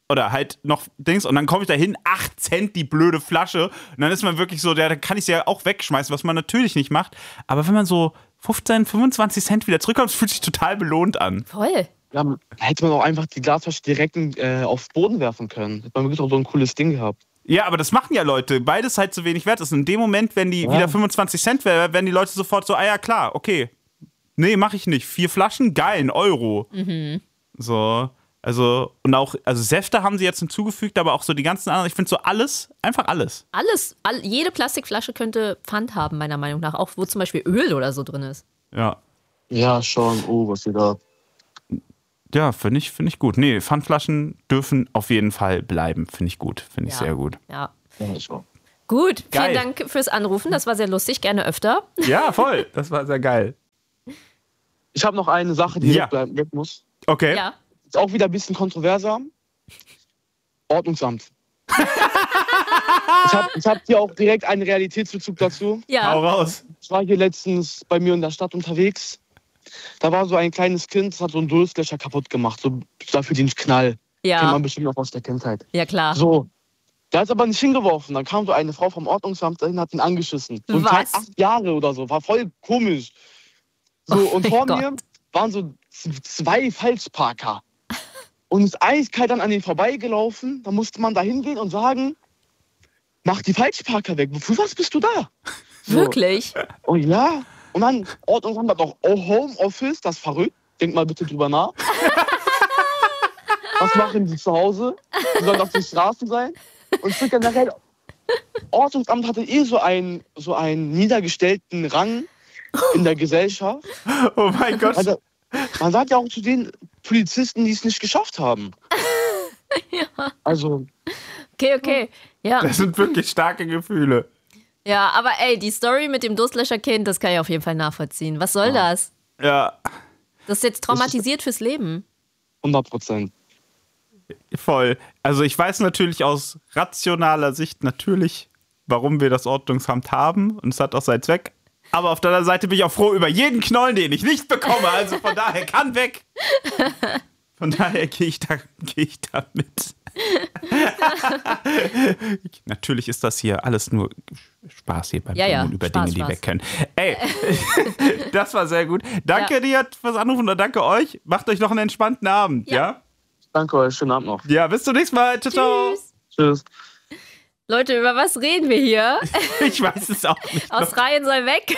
oder halt noch Dings und dann komme ich da hin, acht Cent die blöde Flasche und dann ist man wirklich so, ja, da kann ich sie ja auch wegschmeißen, was man natürlich nicht macht. Aber wenn man so fünfzehn, fünfundzwanzig Cent wieder zurückkommt, fühlt sich total belohnt an. Voll. Ja, hätte man auch einfach die Glasflasche direkt äh, aufs Boden werfen können. Hätte man wirklich auch so ein cooles Ding gehabt. Ja, aber das machen ja Leute. Beides halt so wenig wert ist. Und in dem Moment, wenn die ja. wieder fünfundzwanzig Cent wäre, werden die Leute sofort so, ah ja, klar, okay. Nee, mach ich nicht. Vier Flaschen, geil, ein Euro. Mhm. So, also, und auch, also Säfte haben sie jetzt hinzugefügt, aber auch so die ganzen anderen, ich finde so alles, einfach alles. Alles, all, jede Plastikflasche könnte Pfand haben, meiner Meinung nach. Auch wo zum Beispiel Öl oder so drin ist. Ja. Ja, schon. Oh, was ihr da... Ja, finde ich, find ich gut. Nee, Pfandflaschen dürfen auf jeden Fall bleiben. Finde ich gut. Finde ich ja. sehr gut. Ja. Ja, schon. Gut, Geil. vielen Dank fürs Anrufen. Das war sehr lustig. Gerne öfter. Ja, voll. Das war sehr geil. Ich habe noch eine Sache, die Ja. wegbleiben weg muss. Okay. Ja. Ist auch wieder ein bisschen kontroverser. Ordnungsamt. ich habe ich hab hier auch direkt einen Realitätsbezug dazu. Ja. Hau raus. Ich war hier letztens bei mir in der Stadt unterwegs. Da war so ein kleines Kind, das hat so einen Durstlöscher kaputt gemacht. So dafür den Knall. Kennt Ja. man bestimmt noch aus der Kindheit. Ja, klar. So. Der hat es aber nicht hingeworfen. Dann kam so eine Frau vom Ordnungsamt dahin, hat ihn angeschissen. So ein Was? Klein, acht Jahre oder so. War voll komisch. So, Oh und mein vor Gott. mir waren so z- zwei Falschparker. Und ist eiskalt dann an denen vorbeigelaufen. Da musste man da hingehen und sagen, mach die Falschparker weg. Für was bist du da? So. Wirklich? Oh ja. Und dann Ordnungsamt hat auch oh, Homeoffice, das ist verrückt. Denk mal bitte drüber nach. Was machen die zu Hause? Die sollen auf den Straßen sein. Und ich finde generell, Ordnungsamt hatte eh so einen, so einen niedergestellten Rang in der Gesellschaft. Oh mein Gott. Also, man sagt ja auch zu den Polizisten, die es nicht geschafft haben. Ja. Also, Okay, okay. Ja. Das sind wirklich starke Gefühle. Ja, aber ey, die Story mit dem Durstlöscherkind, das kann ich auf jeden Fall nachvollziehen. Was soll das? Ja, Das ist jetzt traumatisiert fürs Leben. hundert Prozent. voll. Also ich weiß natürlich aus rationaler Sicht natürlich, warum wir das Ordnungsamt haben. Und es hat auch seinen Zweck. Aber auf der anderen Seite bin ich auch froh über jeden Knollen, den ich nicht bekomme. Also von daher kann weg. Von daher gehe ich da, gehe ich da mit. Natürlich ist das hier alles nur Spaß hier beim Ja, ja, Blumen über Spaß, Dinge, die Spaß. weg können. Ey, das war sehr gut. Danke Ja. dir fürs Anrufen und danke euch. Macht euch noch einen entspannten Abend, Ja. ja? Danke euch, schönen Abend noch. Ja, bis zum nächsten Mal. Ciao, ciao. Tschüss. Tschüss. Leute, über was reden wir hier? Ich weiß es auch nicht. Australien soll weg.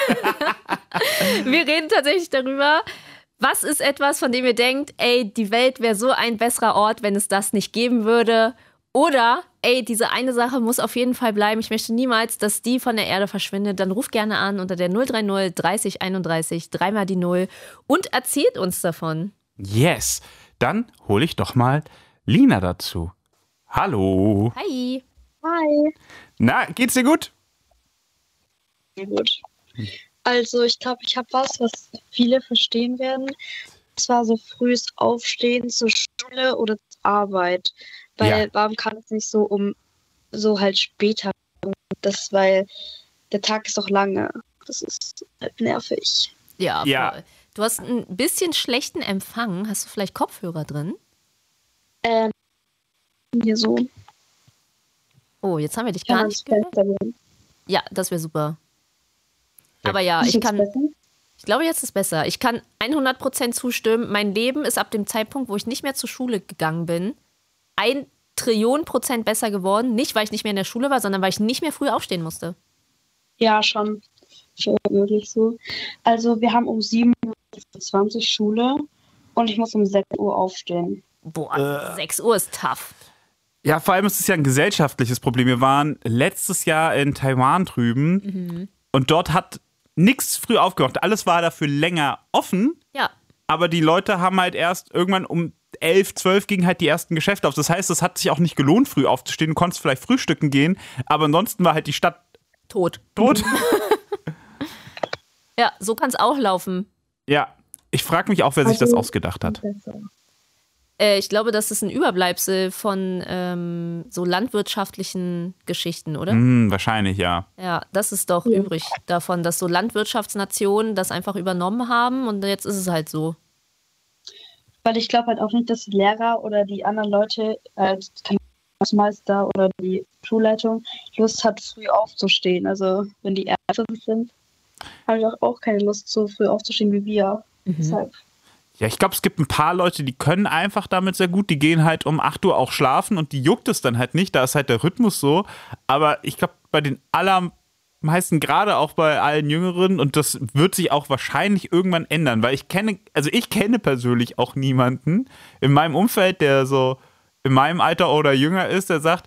Wir reden tatsächlich darüber, was ist etwas, von dem ihr denkt, ey, die Welt wäre so ein besserer Ort, wenn es das nicht geben würde. Oder, ey, diese eine Sache muss auf jeden Fall bleiben. Ich möchte niemals, dass die von der Erde verschwindet. Dann ruft gerne an unter der null drei null dreißig einunddreißig, dreimal die Null und erzählt uns davon. Yes. Dann hole ich doch mal Lina dazu. Hallo. Hi. Hi. Na, geht's dir gut? Gut. Also ich glaube, ich habe was, was viele verstehen werden. Und zwar so frühes Aufstehen zur Schule oder zur Arbeit. Weil Ja. warum kann es nicht so um so halt später? Das, weil der Tag ist doch lange. Das ist halt nervig. Ja, Ja. voll. Du hast ein bisschen schlechten Empfang. Hast du vielleicht Kopfhörer drin? Ähm, hier so. Oh, jetzt haben wir dich Kann gar man nicht es gehört. besser hören? Ja, das wäre super. Ja. Aber ja, Ist ich jetzt kann, besser? ich glaube, jetzt ist besser. Ich kann hundert Prozent zustimmen. Mein Leben ist ab dem Zeitpunkt, wo ich nicht mehr zur Schule gegangen bin, ein Trillion Prozent besser geworden. Nicht, weil ich nicht mehr in der Schule war, sondern weil ich nicht mehr früh aufstehen musste. Ja, schon. Schon wirklich so. Also wir haben um sieben Uhr zwanzig Schule und ich muss um sechs Uhr aufstehen. Boah, sechs Uhr ist tough. Ja, vor allem ist es ja ein gesellschaftliches Problem. Wir waren letztes Jahr in Taiwan drüben Mhm. und dort hat nichts früh aufgemacht. Alles war dafür länger offen, Ja, aber die Leute haben halt erst irgendwann um elf, zwölf gingen halt die ersten Geschäfte auf. Das heißt, es hat sich auch nicht gelohnt, früh aufzustehen. Du konntest vielleicht frühstücken gehen, aber ansonsten war halt die Stadt tot. tot. Ja, so kann es auch laufen. Ja, ich frage mich auch, wer sich das Also- ausgedacht hat. Äh, ich glaube, das ist ein Überbleibsel von ähm, so landwirtschaftlichen Geschichten, oder? Hm, wahrscheinlich, ja. Ja, das ist doch übrig davon, dass so Landwirtschaftsnationen das einfach übernommen haben und jetzt ist es halt so. Weil ich glaube halt auch nicht, dass die Lehrer oder die anderen Leute, äh, die Hausmeister oder die Schulleitung Lust hat, früh aufzustehen. Also wenn die Ärzte sind, habe ich auch, auch keine Lust, so früh aufzustehen wie wir. Mhm. Deshalb. Ja, ich glaube, es gibt ein paar Leute, die können einfach damit sehr gut. Die gehen halt um acht Uhr auch schlafen und die juckt es dann halt nicht. Da ist halt der Rhythmus so. Aber ich glaube, bei den allermeisten, gerade auch bei allen Jüngeren, und das wird sich auch wahrscheinlich irgendwann ändern, weil ich kenne, also ich kenne persönlich auch niemanden in meinem Umfeld, der so in meinem Alter oder jünger ist, der sagt,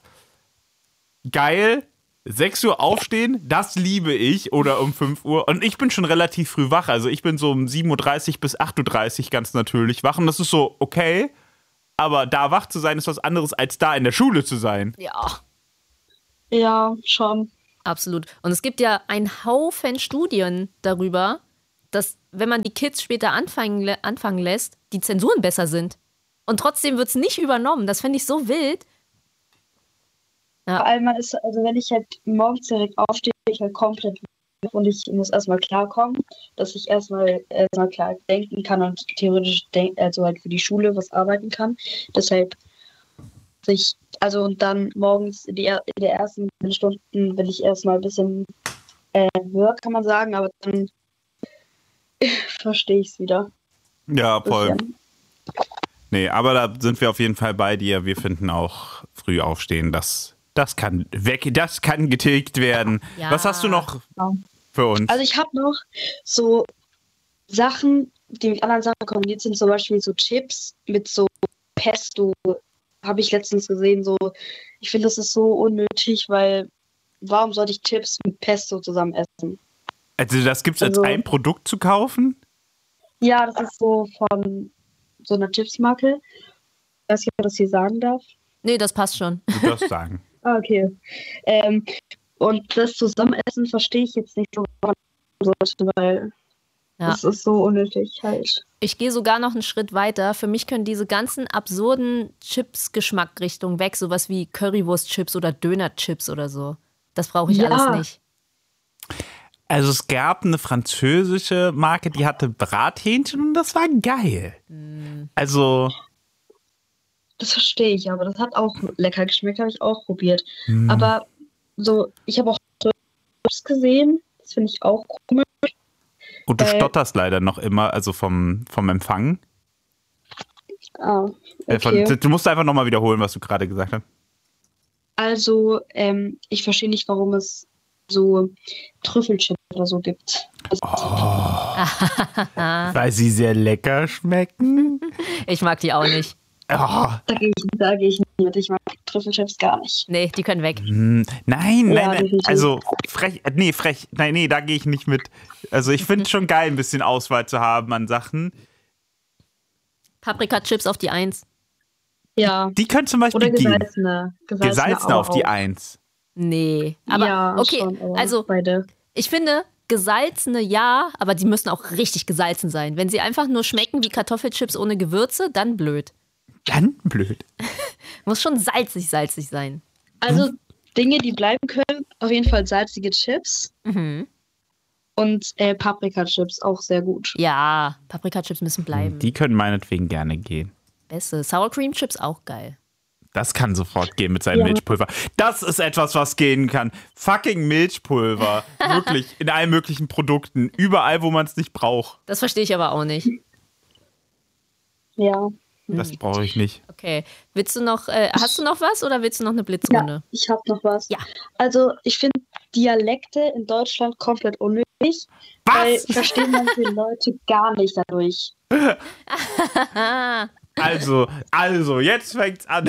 geil, sechs Uhr aufstehen, das liebe ich, oder um fünf Uhr. Und ich bin schon relativ früh wach. Also ich bin so um sieben Uhr dreißig bis acht Uhr dreißig ganz natürlich wach. Und das ist so okay. Aber da wach zu sein, ist was anderes, als da in der Schule zu sein. Ja. Ja, schon. Absolut. Und es gibt ja einen Haufen Studien darüber, dass, wenn man die Kids später anfangen, anfangen lässt, die Zensuren besser sind. Und trotzdem wird es nicht übernommen. Das fände ich so wild. Ja. Vor allem, man ist, also wenn ich halt morgens direkt aufstehe, bin ich halt komplett wach und ich muss erstmal klarkommen, dass ich erstmal erstmal klar denken kann und theoretisch denk, also halt für die Schule was arbeiten kann. Deshalb sich, also und dann morgens in, die, in der ersten Stunden bin ich erstmal ein bisschen äh, höher, kann man sagen, aber dann verstehe ich es wieder. Ja, voll. Bisschen. Nee, aber da sind wir auf jeden Fall bei dir. Wir finden auch früh aufstehen, das, das kann weg, das kann getilgt werden. Ja. Was hast du noch für uns? Also ich habe noch so Sachen, die mit anderen Sachen kombiniert sind, zum Beispiel so Chips mit so Pesto, habe ich letztens gesehen. So, ich finde, das ist so unnötig, weil warum sollte ich Chips mit Pesto zusammen essen? Also das gibt es als Also- ein Produkt zu kaufen? Ja, das ist so von so einer Chipsmarke. Ich weiß nicht, ob ich das hier sagen darf. Nee, das passt schon. Du darfst sagen. Ah, okay. Ähm, und das Zusammenessen verstehe ich jetzt nicht so, sollte, weil Ja. das ist so unnötig halt. Ich gehe sogar noch einen Schritt weiter. Für mich können diese ganzen absurden Chips-Geschmackrichtungen weg, sowas wie Currywurst-Chips oder Döner-Chips oder so. Das brauche ich Ja. alles nicht. Also es gab eine französische Marke, die hatte Brathähnchen und das war geil. Also, Das verstehe ich, aber das hat auch lecker geschmeckt, habe ich auch probiert. hm, Aber so, ich habe auch Chips gesehen, das finde ich auch komisch. und du äh, stotterst leider noch immer, also vom, vom Empfang. Ah, Äh, okay. von, du musst einfach nochmal wiederholen, was du gerade gesagt hast. Also, ähm, ich verstehe nicht, warum es so Trüffelchips oder so gibt. Also, Weil sie sehr lecker schmecken. Ich mag die auch nicht. Oh, da gehe ich, da gehe ich nicht mit. Ich mag Trüffelchips gar nicht. Nee, die können weg. hm, nein, nein, Ja, nein. definitiv. Also frech, äh, nee, frech, nein, nee, da gehe ich nicht mit. Also ich finde es schon geil, ein bisschen Auswahl zu haben an Sachen. Paprika-Chips auf die Eins. Ja. Die können zum Beispiel Oder gehen. gesalzene. Gesalzene, Gesalzene auf die auch. Eins. Nee. Aber ja, okay, schon, aber also beide. ich finde, gesalzene ja, aber die müssen auch richtig gesalzen sein. Wenn sie einfach nur schmecken wie Kartoffelchips ohne Gewürze, dann blöd. Dann blöd. Muss schon salzig, salzig sein. Also Dinge, die bleiben können, auf jeden Fall salzige Chips Mhm. und äh, Paprika-Chips, auch sehr gut. Ja, Paprika-Chips müssen bleiben. Die können meinetwegen gerne gehen. Beste. Sour Cream Chips auch geil. Das kann sofort gehen mit seinem Ja. Milchpulver. Das ist etwas, was gehen kann. Fucking Milchpulver. Wirklich. In allen möglichen Produkten. Überall, wo man es nicht braucht. Das verstehe ich aber auch nicht. Ja. Das brauche ich nicht. Okay. Willst du noch, äh, hast du noch was oder willst du noch eine Blitzrunde? Ich habe noch was. Ja. Also, ich finde Dialekte in Deutschland komplett unnötig, weil Was? verstehen manche Leute gar nicht dadurch. Also, also, jetzt fängt's an.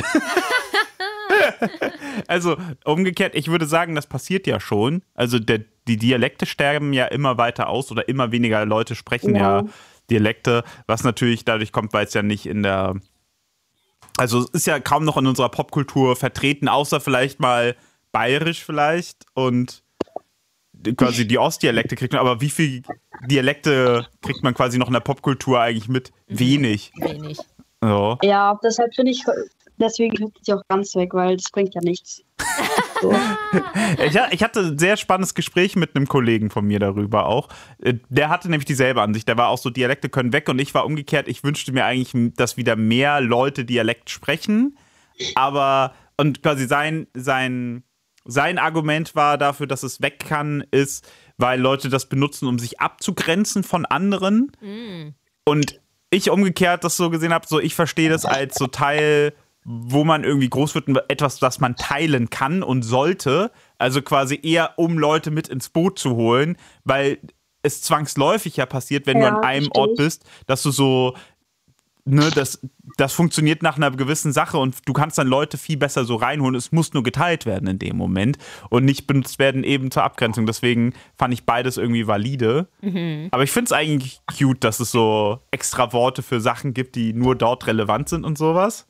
Also, umgekehrt, ich würde sagen, das passiert ja schon. Also, der, die Dialekte sterben ja immer weiter aus oder immer weniger Leute sprechen ja, Ja. Dialekte, was natürlich dadurch kommt, weil es ja nicht in der. Also, es ist ja kaum noch in unserer Popkultur vertreten, außer vielleicht mal bayerisch vielleicht und quasi die Ostdialekte kriegt man. Aber wie viel Dialekte kriegt man quasi noch in der Popkultur eigentlich mit? Wenig. Wenig. So. Ja, deshalb finde ich, deswegen hört sie auch ganz weg, weil das bringt ja nichts. So. Ich, ich hatte ein sehr spannendes Gespräch mit einem Kollegen von mir darüber auch. Der hatte nämlich dieselbe Ansicht. Der war auch so, Dialekte können weg, und ich war umgekehrt. Ich wünschte mir eigentlich, dass wieder mehr Leute Dialekt sprechen. Aber, und quasi sein, sein, sein Argument war dafür, dass es weg kann, ist, weil Leute das benutzen, um sich abzugrenzen von anderen. Mm. Und ich umgekehrt das so gesehen habe, so ich verstehe das als so Teil, wo man irgendwie groß wird, etwas, das man teilen kann und sollte. Also quasi eher, um Leute mit ins Boot zu holen, weil es zwangsläufig ja passiert, wenn ja, du an einem Ort bist, dass du so, ne, das, das funktioniert nach einer gewissen Sache und du kannst dann Leute viel besser so reinholen. Es muss nur geteilt werden in dem Moment und nicht benutzt werden eben zur Abgrenzung. Deswegen fand ich beides irgendwie valide. Mhm. Aber ich finde es eigentlich cute, dass es so extra Worte für Sachen gibt, die nur dort relevant sind und sowas.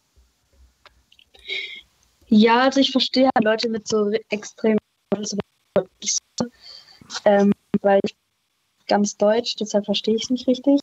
Ja, also ich verstehe halt Leute mit so extrem ähm, weil ich ganz deutsch, deshalb verstehe ich es nicht richtig.